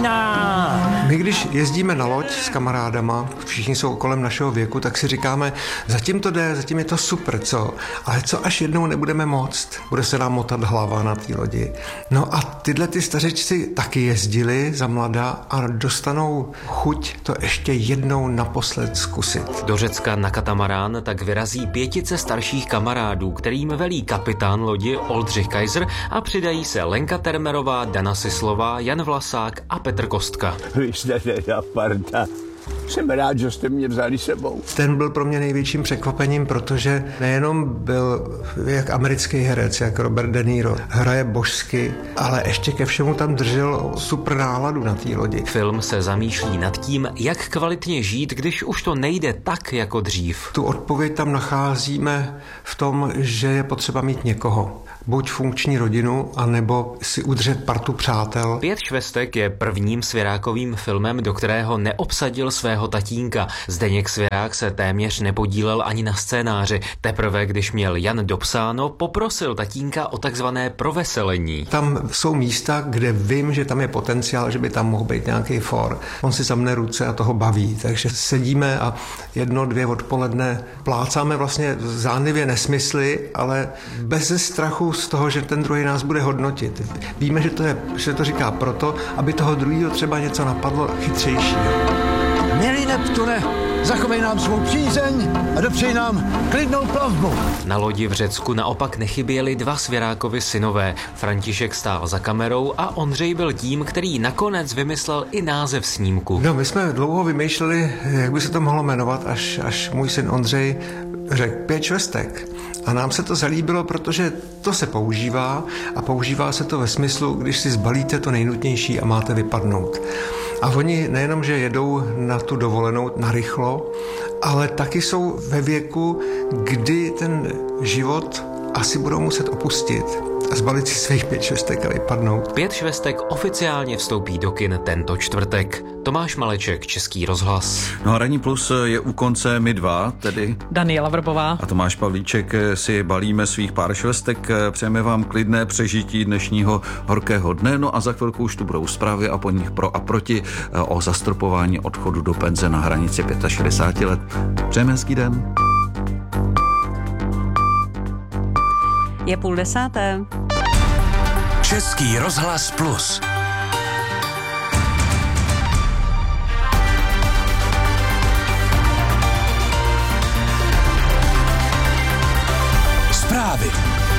začíná. My když jezdíme na loď s kamarádama, všichni jsou kolem našeho věku, tak si říkáme, zatím to jde, zatím je to super, co? Ale co až jednou nebudeme moct? Bude se nám motat hlava na té lodi. No a tyhle ty stařečci taky jezdili za mladá a dostanou chuť to ještě jednou naposled zkusit. Do Řecka na katamarán tak vyrazí pětice starších kamarádů, kterým velí kapitán lodi Oldřich Kaiser a přidají se Lenka Termerová, Dana Sislová, Jan Vlasák a Petr Kostka. Vy jste teda parta. Jsem rád, že jste mě vzali sebou. Ten byl pro mě největším překvapením, protože nejenom byl jak americký herec, jak Robert De Niro, hraje božsky, ale ještě ke všemu tam držel super náladu na té lodi. Film se zamýšlí nad tím, jak kvalitně žít, když už to nejde tak jako dřív. Tu odpověď tam nacházíme v tom, že je potřeba mít někoho. Buď funkční rodinu, anebo si udržet partu přátel. Pět švestek je prvním Svěrákovým filmem, do kterého neobsadil svého tatínka. Zdeněk Svěrák se téměř nepodílel ani na scénáři. Teprve, když měl Jan dopsáno, poprosil tatínka o takzvané proveselení. Tam jsou místa, kde vím, že tam je potenciál, že by tam mohl být nějaký for. On si zamne ruce a toho baví. Takže sedíme a jedno, dvě odpoledne plácáme vlastně zánivě nesmysly, ale bez strachu z toho, že ten druhý nás bude hodnotit. Víme, že to, je, že to říká proto, aby toho druhého třeba něco napadlo chytřejšího. Milý Neptune, zachovej nám svou přízeň a dopřej nám klidnou plavbu. Na lodi v Řecku naopak nechyběli dva Svěrákovi synové. František stál za kamerou a Ondřej byl tím, který nakonec vymyslel i název snímku. No, my jsme dlouho vymýšleli, jak by se to mohlo jmenovat, až, až můj syn Ondřej řekl pět švestek. A nám se to zalíbilo, protože to se používá a používá se to ve smyslu, když si zbalíte to nejnutnější a máte vypadnout. A oni nejenom, že jedou na tu dovolenou narychlo, ale taky jsou ve věku, kdy ten život asi budou muset opustit a zbalit si svých pět švestek a vypadnout. Pět švestek oficiálně vstoupí do kin tento čtvrtek. Tomáš Maleček, Český rozhlas. No a Ranní plus je u konce, my dva, tedy Daniela Vrbová a Tomáš Pavlíček si balíme svých pár švestek. Přejeme vám klidné přežití dnešního horkého dne. No a za chvilku už tu budou zprávy a po nich pro a proti o zastropování odchodu do penze na hranici šedesáti pěti let. Přejeme hezký den. Je půl desáté. Český rozhlas plus. Zprávy.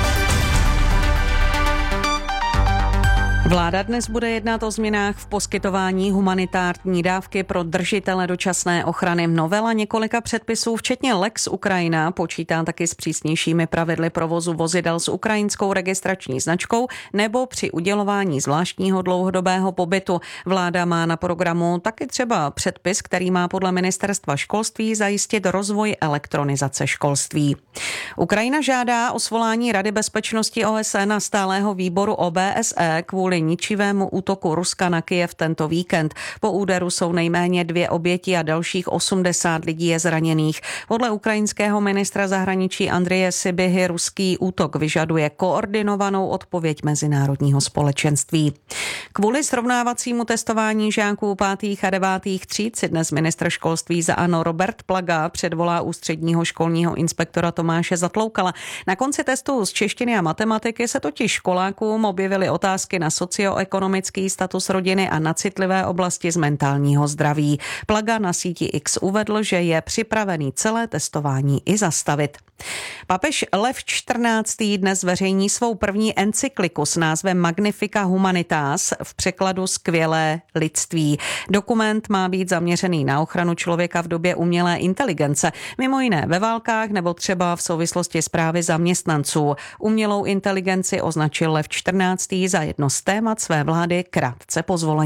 Vláda dnes bude jednat o změnách v poskytování humanitární dávky pro držitele dočasné ochrany. Novela několika předpisů, včetně Lex Ukrajina, počítá taky s přísnějšími pravidly provozu vozidel s ukrajinskou registrační značkou nebo při udělování zvláštního dlouhodobého pobytu. Vláda má na programu taky třeba předpis, který má podle ministerstva školství zajistit rozvoj elektronizace školství. Ukrajina žádá o svolání Rady bezpečnosti O S N a stálého výboru O B S E kvůli ničivému útoku Ruska na Kyjev tento víkend. Po úderu jsou nejméně dvě oběti a dalších osmdesát lidí je zraněných. Podle ukrajinského ministra zahraničí Andreje Sybihy ruský útok vyžaduje koordinovanou odpověď mezinárodního společenství. Kvůli srovnávacímu testování žáků pátých a devátých tříd si dnes ministr školství za ANO Robert Plaga předvolá ústředního školního inspektora Tomáše Zatloukala. Na konci testu z češtiny a matematiky se totiž školákům objevily otázky na socioekonomický status rodiny a na citlivé oblasti z mentálního zdraví. Plaga na síti X uvedl, že je připravený celé testování i zastavit. Papež Lev čtrnáctý dnes zveřejní svou první encykliku s názvem Magnifica Humanitas, v překladu Skvělé lidství. Dokument má být zaměřený na ochranu člověka v době umělé inteligence, mimo jiné ve válkách nebo třeba v souvislosti s právy zaměstnanců. Umělou inteligenci označil Lev čtrnáctý za jedno z témat své vlády krátce po zvolení.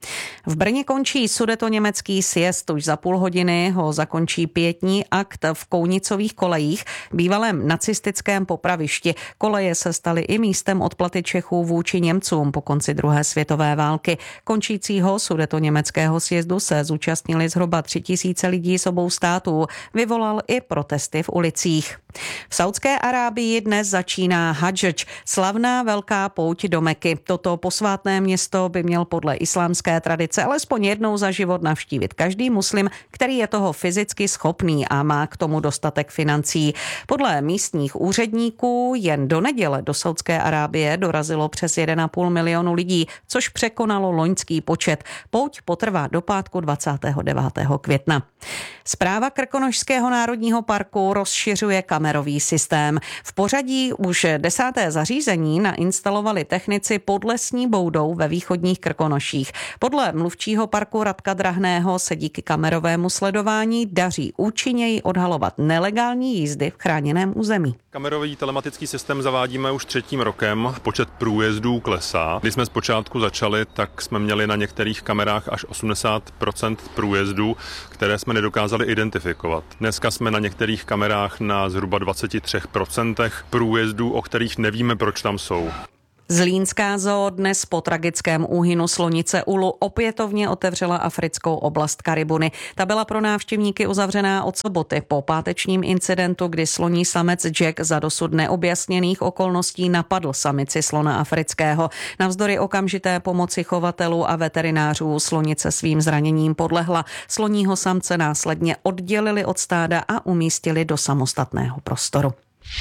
V Brně končí sudetoněmecký sjezd, už za půl hodiny ho zakončí pietní akt v Kounicových kolejích, bývalém nacistickém popravišti. Koleje se staly i místem odplaty Čechů vůči Němcům po konci druhé světové války. Končícího sudetoněmeckého sjezdu se zúčastnili zhruba tři tisíce lidí z obou států. Vyvolal i protesty v ulicích. V Saudské Arábii dnes začíná Hadž, slavná velká pouť do Meky. Toto posvátné město by měl podle islámské tradice alespoň jednou za život navštívit každý muslim, který je toho fyzicky schopný a má k tomu dostatek financí. Podle místních úředníků jen do neděle do Saudské Arábie dorazilo přes jeden a půl milionu lidí, což překonalo loňský počet. Pouť potrvá do pátku dvacátého devátého května. Správa Krkonošského národního parku rozšiřuje kamerový systém. V pořadí už desáté zařízení nainstalovali technici pod Lesní boudou ve východních Krkonoších. Podle mluvčího parku Radka Drahného se díky kamerovému sledování daří účinněji odhalovat nelegální jízdy v chráněném území. Kamerový telematický systém zavádíme už třetím rokem. Počet průjezdů klesá. Když jsme zpočátku začali, tak jsme měli na některých kamerách až osmdesát procent průjezdů, které jsme nedokázali identifikovat. Dneska jsme na některých kamerách na zhruba dvacet tři procent průjezdů, o kterých nevíme, proč tam jsou. Zlínská zoo dnes po tragickém úhynu slonice Ulu opětovně otevřela africkou oblast Karibuny. Ta byla pro návštěvníky uzavřená od soboty po pátečním incidentu, kdy sloní samec Jack za dosud neobjasněných okolností napadl samici slona afrického. Navzdory okamžité pomoci chovatelů a veterinářů slonice svým zraněním podlehla. Sloního samce následně oddělili od stáda a umístili do samostatného prostoru.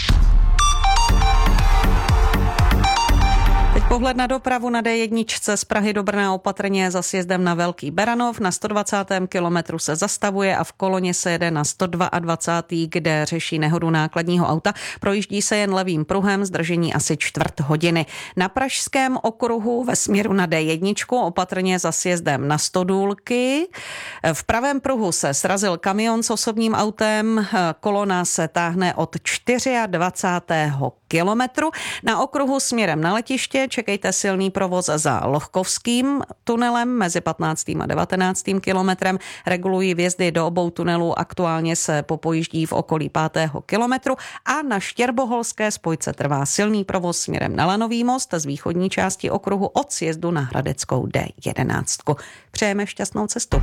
Teď pohled na dopravu na D jedna z Prahy do Brna opatrně za sjezdem na Velký Beranov. Na sto dvacátém kilometru se zastavuje a v koloně se jede na sto dvacátém kde řeší nehodu nákladního auta. Projíždí se jen levým pruhem, zdržení asi čtvrt hodiny. Na Pražském okruhu ve směru na D jedna opatrně za sjezdem na Stodůlky. V pravém pruhu se srazil kamion s osobním autem. Kolona se táhne od dvacátého čtvrtého kilometru. Na okruhu směrem na letiště čekejte silný provoz za Lohkovským tunelem mezi patnáctým a devatenáctým kilometrem. Regulují vjezdy do obou tunelů, aktuálně se popojíždí v okolí pátého kilometru a na Štěrboholské spojce trvá silný provoz směrem na Lanový most z východní části okruhu od sjezdu na Hradeckou D jedenáct. Přejeme šťastnou cestu.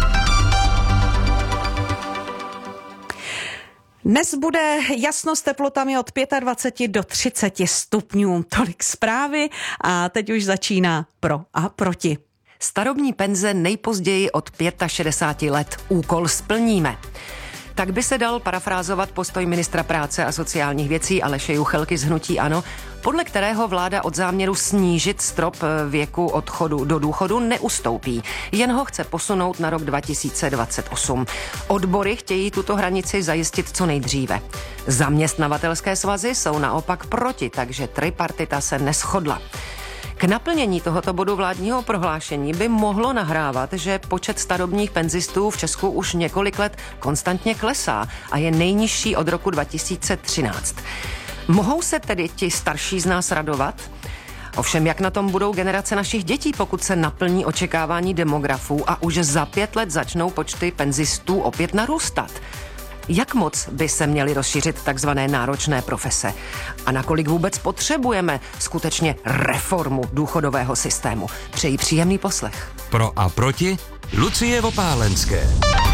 Dnes bude jasno s teplotami od dvacet pět do třicet stupňů. Tolik zprávy a teď už začíná pro a proti. Starobní penze nejpozději od šedesáti pěti let. Úkol splníme. Tak by se dal parafrázovat postoj ministra práce a sociálních věcí Aleše Juchelky z hnutí ANO, podle kterého vláda od záměru snížit strop věku odchodu do důchodu neustoupí, jen ho chce posunout na rok dva tisíce dvacet osm. Odbory chtějí tuto hranici zajistit co nejdříve. Zaměstnavatelské svazy jsou naopak proti, takže tripartita se neshodla. K naplnění tohoto bodu vládního prohlášení by mohlo nahrávat, že počet starobních penzistů v Česku už několik let konstantně klesá a je nejnižší od roku dva tisíce třináct. Mohou se tedy ti starší z nás radovat? Ovšem, jak na tom budou generace našich dětí, pokud se naplní očekávání demografů a už za pět let začnou počty penzistů opět narůstat? Jak moc by se měly rozšířit takzvané náročné profese? A nakolik vůbec potřebujeme skutečně reformu důchodového systému? Přeji příjemný poslech. Pro a proti Lucie Vopálenské.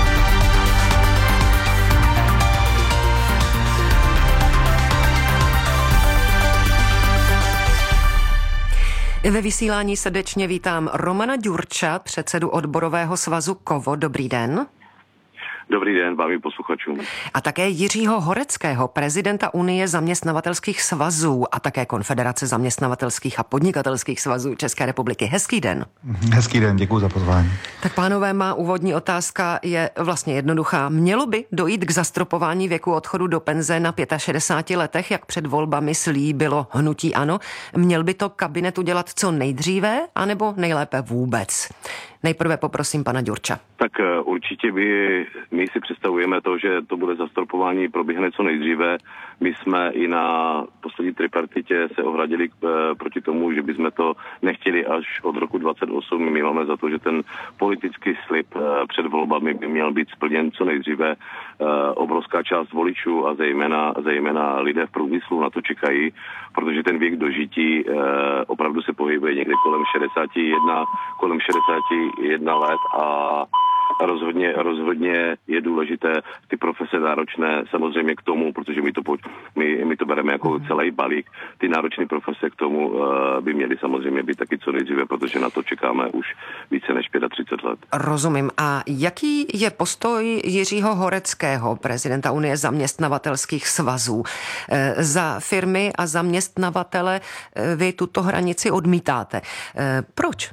Ve vysílání srdečně vítám Romana Ďurča, předsedu odborového svazu KOVO. Dobrý den. Dobrý den, bavím posluchačům. A také Jiřího Horeckého, prezidenta Unie zaměstnavatelských svazů a také Konfederace zaměstnavatelských a podnikatelských svazů České republiky. Hezký den. Hezký den, děkuji za pozvání. Tak pánové, má úvodní otázka je vlastně jednoduchá. Mělo by dojít k zastropování věku odchodu do penze na šedesáti pěti letech, jak před volbami slíbilo hnutí ANO? Měl by to kabinet udělat co nejdříve, anebo nejlépe vůbec? Nejprve poprosím pana Ďurča. Tak určitě by, my si představujeme to, že to bude zastropování proběhne co nejdříve. My jsme i na poslední tripartitě se ohradili proti tomu, že bychom to nechtěli až od roku dvacet osm. My máme za to, že ten politický slib před volbami by měl být splněn co nejdříve. Obrovská část voličů a zejména, zejména lidé v průmyslu na to čekají, protože ten věk dožití opravdu se pohybuje někde kolem šedesát jedna, kolem šedesát jedna let a rozhodně, rozhodně je důležité ty profese náročné samozřejmě k tomu, protože my to, my, my to bereme jako celý balík, ty náročné profese k tomu uh, by měly samozřejmě být taky co nejdříve, protože na to čekáme už více než třicet pět let. Rozumím. A jaký je postoj Jiřího Horeckého, prezidenta Unie zaměstnavatelských svazů? E, za firmy a zaměstnavatele e, vy tuto hranici odmítáte. E, proč?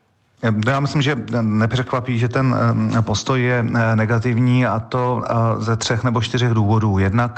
Já myslím, že nepřekvapí, že ten postoj je negativní, a to ze třech nebo čtyřech důvodů. Jednak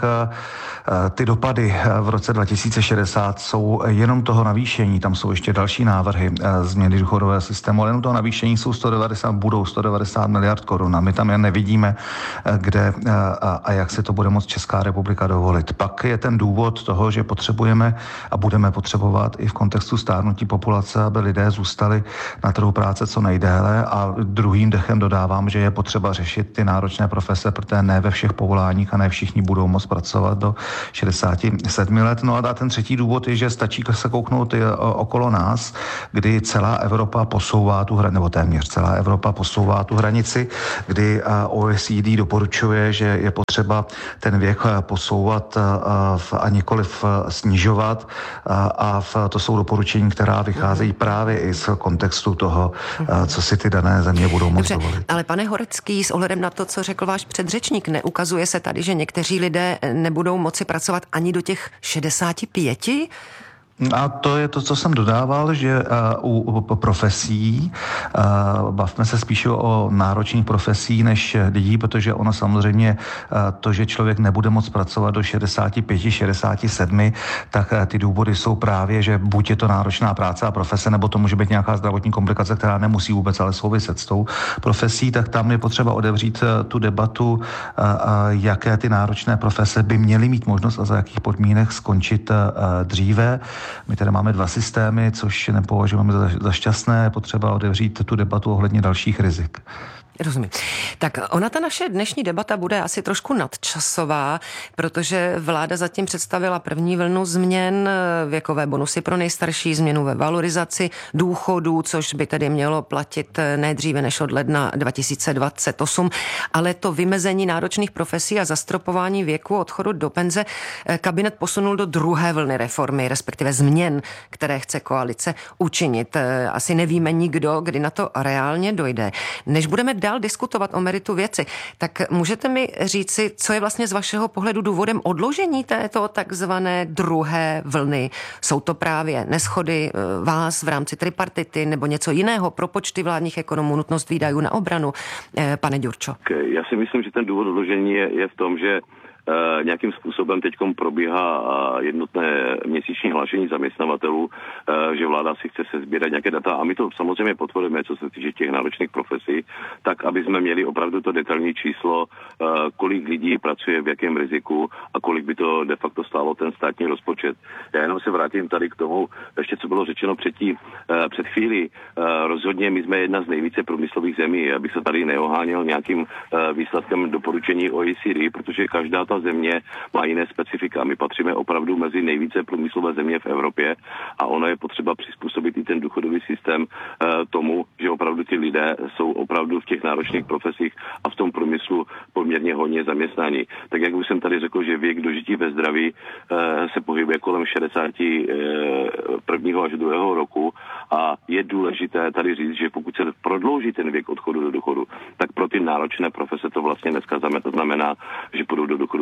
ty dopady v roce dva tisíce šedesát jsou jenom toho navýšení, tam jsou ještě další návrhy změny důchodového systému, ale jenom toho navýšení jsou sto devadesát, budou sto devadesát miliard korun a my tam jen nevidíme, kde a jak se to bude moct Česká republika dovolit. Pak je ten důvod toho, že potřebujeme a budeme potřebovat i v kontextu stárnutí populace, aby lidé zůstali na trhu práce co nejdéle, a druhým dechem dodávám, že je potřeba řešit ty náročné profese, protože ne ve všech povoláních a ne všichni budou moct pracovat do šedesáti sedmi let. No a ten třetí důvod je, že stačí se kouknout okolo nás, kdy celá Evropa posouvá tu hranici, nebo téměř celá Evropa posouvá tu hranici, kdy O E C D doporučuje, že je potřeba ten věk posouvat a nikoliv snižovat, a to jsou doporučení, která vycházejí právě i z kontextu toho, co si ty dané země budou moct Dobře, dovolit. Ale pane Horecký, s ohledem na to, co řekl váš předřečník, neukazuje se tady, že někteří lidé nebudou moci pracovat ani do těch šedesáti pěti? A to je to, co jsem dodával, že u, u profesí, bavme se spíše o náročných profesí než lidí, protože ono samozřejmě to, že člověk nebude moct pracovat do šedesáti pěti, šedesáti sedmi, tak ty důvody jsou právě, že buď je to náročná práce a profese, nebo to může být nějaká zdravotní komplikace, která nemusí vůbec ale souviset s tou profesí, tak tam je potřeba otevřít tu debatu, jaké ty náročné profese by měly mít možnost a za jakých podmínek skončit dříve. My tady máme dva systémy, což nepovažujeme za, za šťastné, je potřeba otevřít tu debatu ohledně dalších rizik. Rozumím. Tak ona ta naše dnešní debata bude asi trošku nadčasová, protože vláda zatím představila první vlnu změn, věkové bonusy pro nejstarší, změnu ve valorizaci důchodů, což by tedy mělo platit ne dříve než od ledna dva tisíce dvacet osm, ale to vymezení náročných profesí a zastropování věku odchodu do penze kabinet posunul do druhé vlny reformy, respektive změn, které chce koalice učinit. Asi nevíme nikdo, kdy na to reálně dojde. Než budeme dál diskutovat o meritu věci, tak můžete mi říci, co je vlastně z vašeho pohledu důvodem odložení této takzvané druhé vlny? Jsou to právě neshody vás v rámci tripartity nebo něco jiného, propočty vládních ekonomů, nutnost výdajů na obranu? Pane Ďurčo. Já si myslím, že ten důvod odložení je, je v tom, že Uh, nějakým způsobem teďkom probíhá uh, jednotné měsíční hlášení zaměstnavatelů, uh, že vláda si chce sesbírat nějaké data a my to samozřejmě podporujeme, co se týče těch náročných profesí, tak aby jsme měli opravdu to detailní číslo, uh, kolik lidí pracuje v jakém riziku a kolik by to de facto stálo ten státní rozpočet. Já jenom se vrátím tady k tomu, ještě co bylo řečeno předtím, uh, před chvílí. Uh, rozhodně my jsme jedna z nejvíce průmyslových zemí, abych se tady neoháněl nějakým uh, výsledkem doporučení O E C D, protože každá ta země má jiné specifika. My patříme opravdu mezi nejvíce průmyslové země v Evropě a ono je potřeba přizpůsobit i ten důchodový systém uh, tomu, že opravdu ty lidé jsou opravdu v těch náročných profesích a v tom průmyslu poměrně hodně zaměstnání. Tak jak už jsem tady řekl, že věk dožití ve zdraví uh, se pohybuje kolem šedesáti prvního až druhého roku a je důležité tady říct, že pokud se prodlouží ten věk odchodu do důchodu, tak pro ty náročné profese to vlastně dneska znamená, že půjdou do důchodu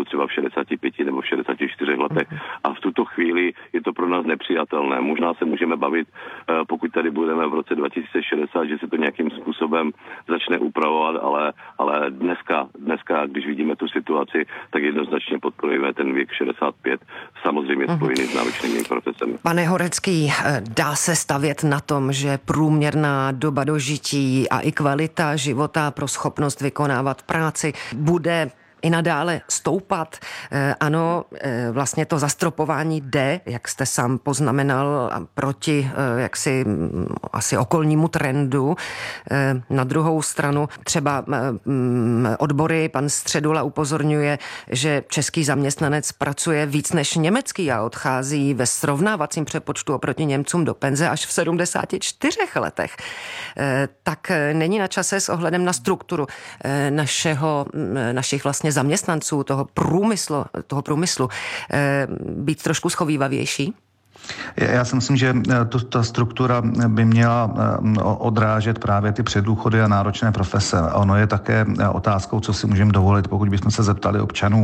důchodu třeba v šedesáti pěti nebo v šedesáti čtyřech letech. A v tuto chvíli je to pro nás nepřijatelné. Možná se můžeme bavit, pokud tady budeme v roce dva tisíce šedesát, že se to nějakým způsobem začne upravovat, ale, ale dneska, dneska, když vidíme tu situaci, tak jednoznačně podporujeme ten věk šedesát pět, samozřejmě spojený s náročnými profesemi. Pane Horecký, dá se stavět na tom, že průměrná doba dožití a i kvalita života pro schopnost vykonávat práci bude i nadále stoupat. Ano, vlastně to zastropování jde, jak jste sám poznamenal, proti jaksi asi okolnímu trendu. Na druhou stranu třeba odbory, pan Středula upozorňuje, že český zaměstnanec pracuje víc než německý a odchází ve srovnávacím přepočtu oproti Němcům do penze až v sedmdesáti čtyřech letech. Tak není na čase s ohledem na strukturu našeho, našich vlastně zaměstnanců, toho průmyslu, toho průmyslu být trošku schovývavější? Já si myslím, že to, ta struktura by měla odrážet právě ty předdůchody a náročné profese. Ono je také otázkou, co si můžeme dovolit, pokud bychom se zeptali občanů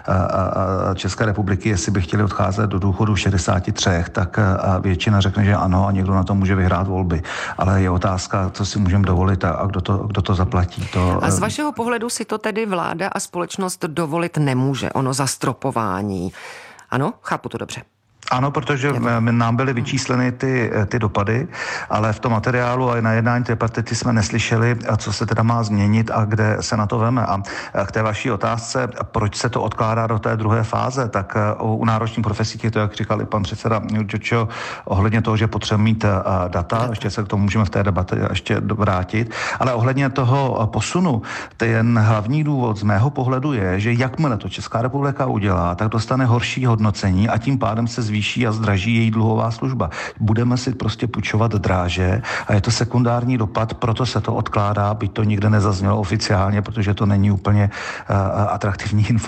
České republiky, jestli by chtěli odcházet do důchodu v šedesáti třech, tak většina řekne, že ano a někdo na to může vyhrát volby. Ale je otázka, co si můžeme dovolit a kdo to, kdo to zaplatí. To... A z vašeho pohledu si to tedy vláda a společnost dovolit nemůže, ono zastropování. Ano, chápu to dobře. Ano, protože nám byly vyčísleny ty, ty dopady, ale v tom materiálu a na jednání tripartity jsme neslyšeli, co se teda má změnit a kde se na to veme. A k té vaší otázce, proč se to odkládá do té druhé fáze, tak u náročných profesí je to, jak říkal i pan předseda Jurčo, ohledně toho, že potřebujeme mít data, ještě se k tomu můžeme v té debatě ještě vrátit, ale ohledně toho posunu, ten hlavní důvod z mého pohledu je, že jakmile to Česká republika udělá, tak dostane horší hodnocení a tím pádem se zvýší a zdraží její dluhová služba. Budeme si prostě půjčovat dráže a je to sekundární dopad, proto se to odkládá, byť to nikde nezaznělo oficiálně, protože to není úplně uh, atraktivní informace.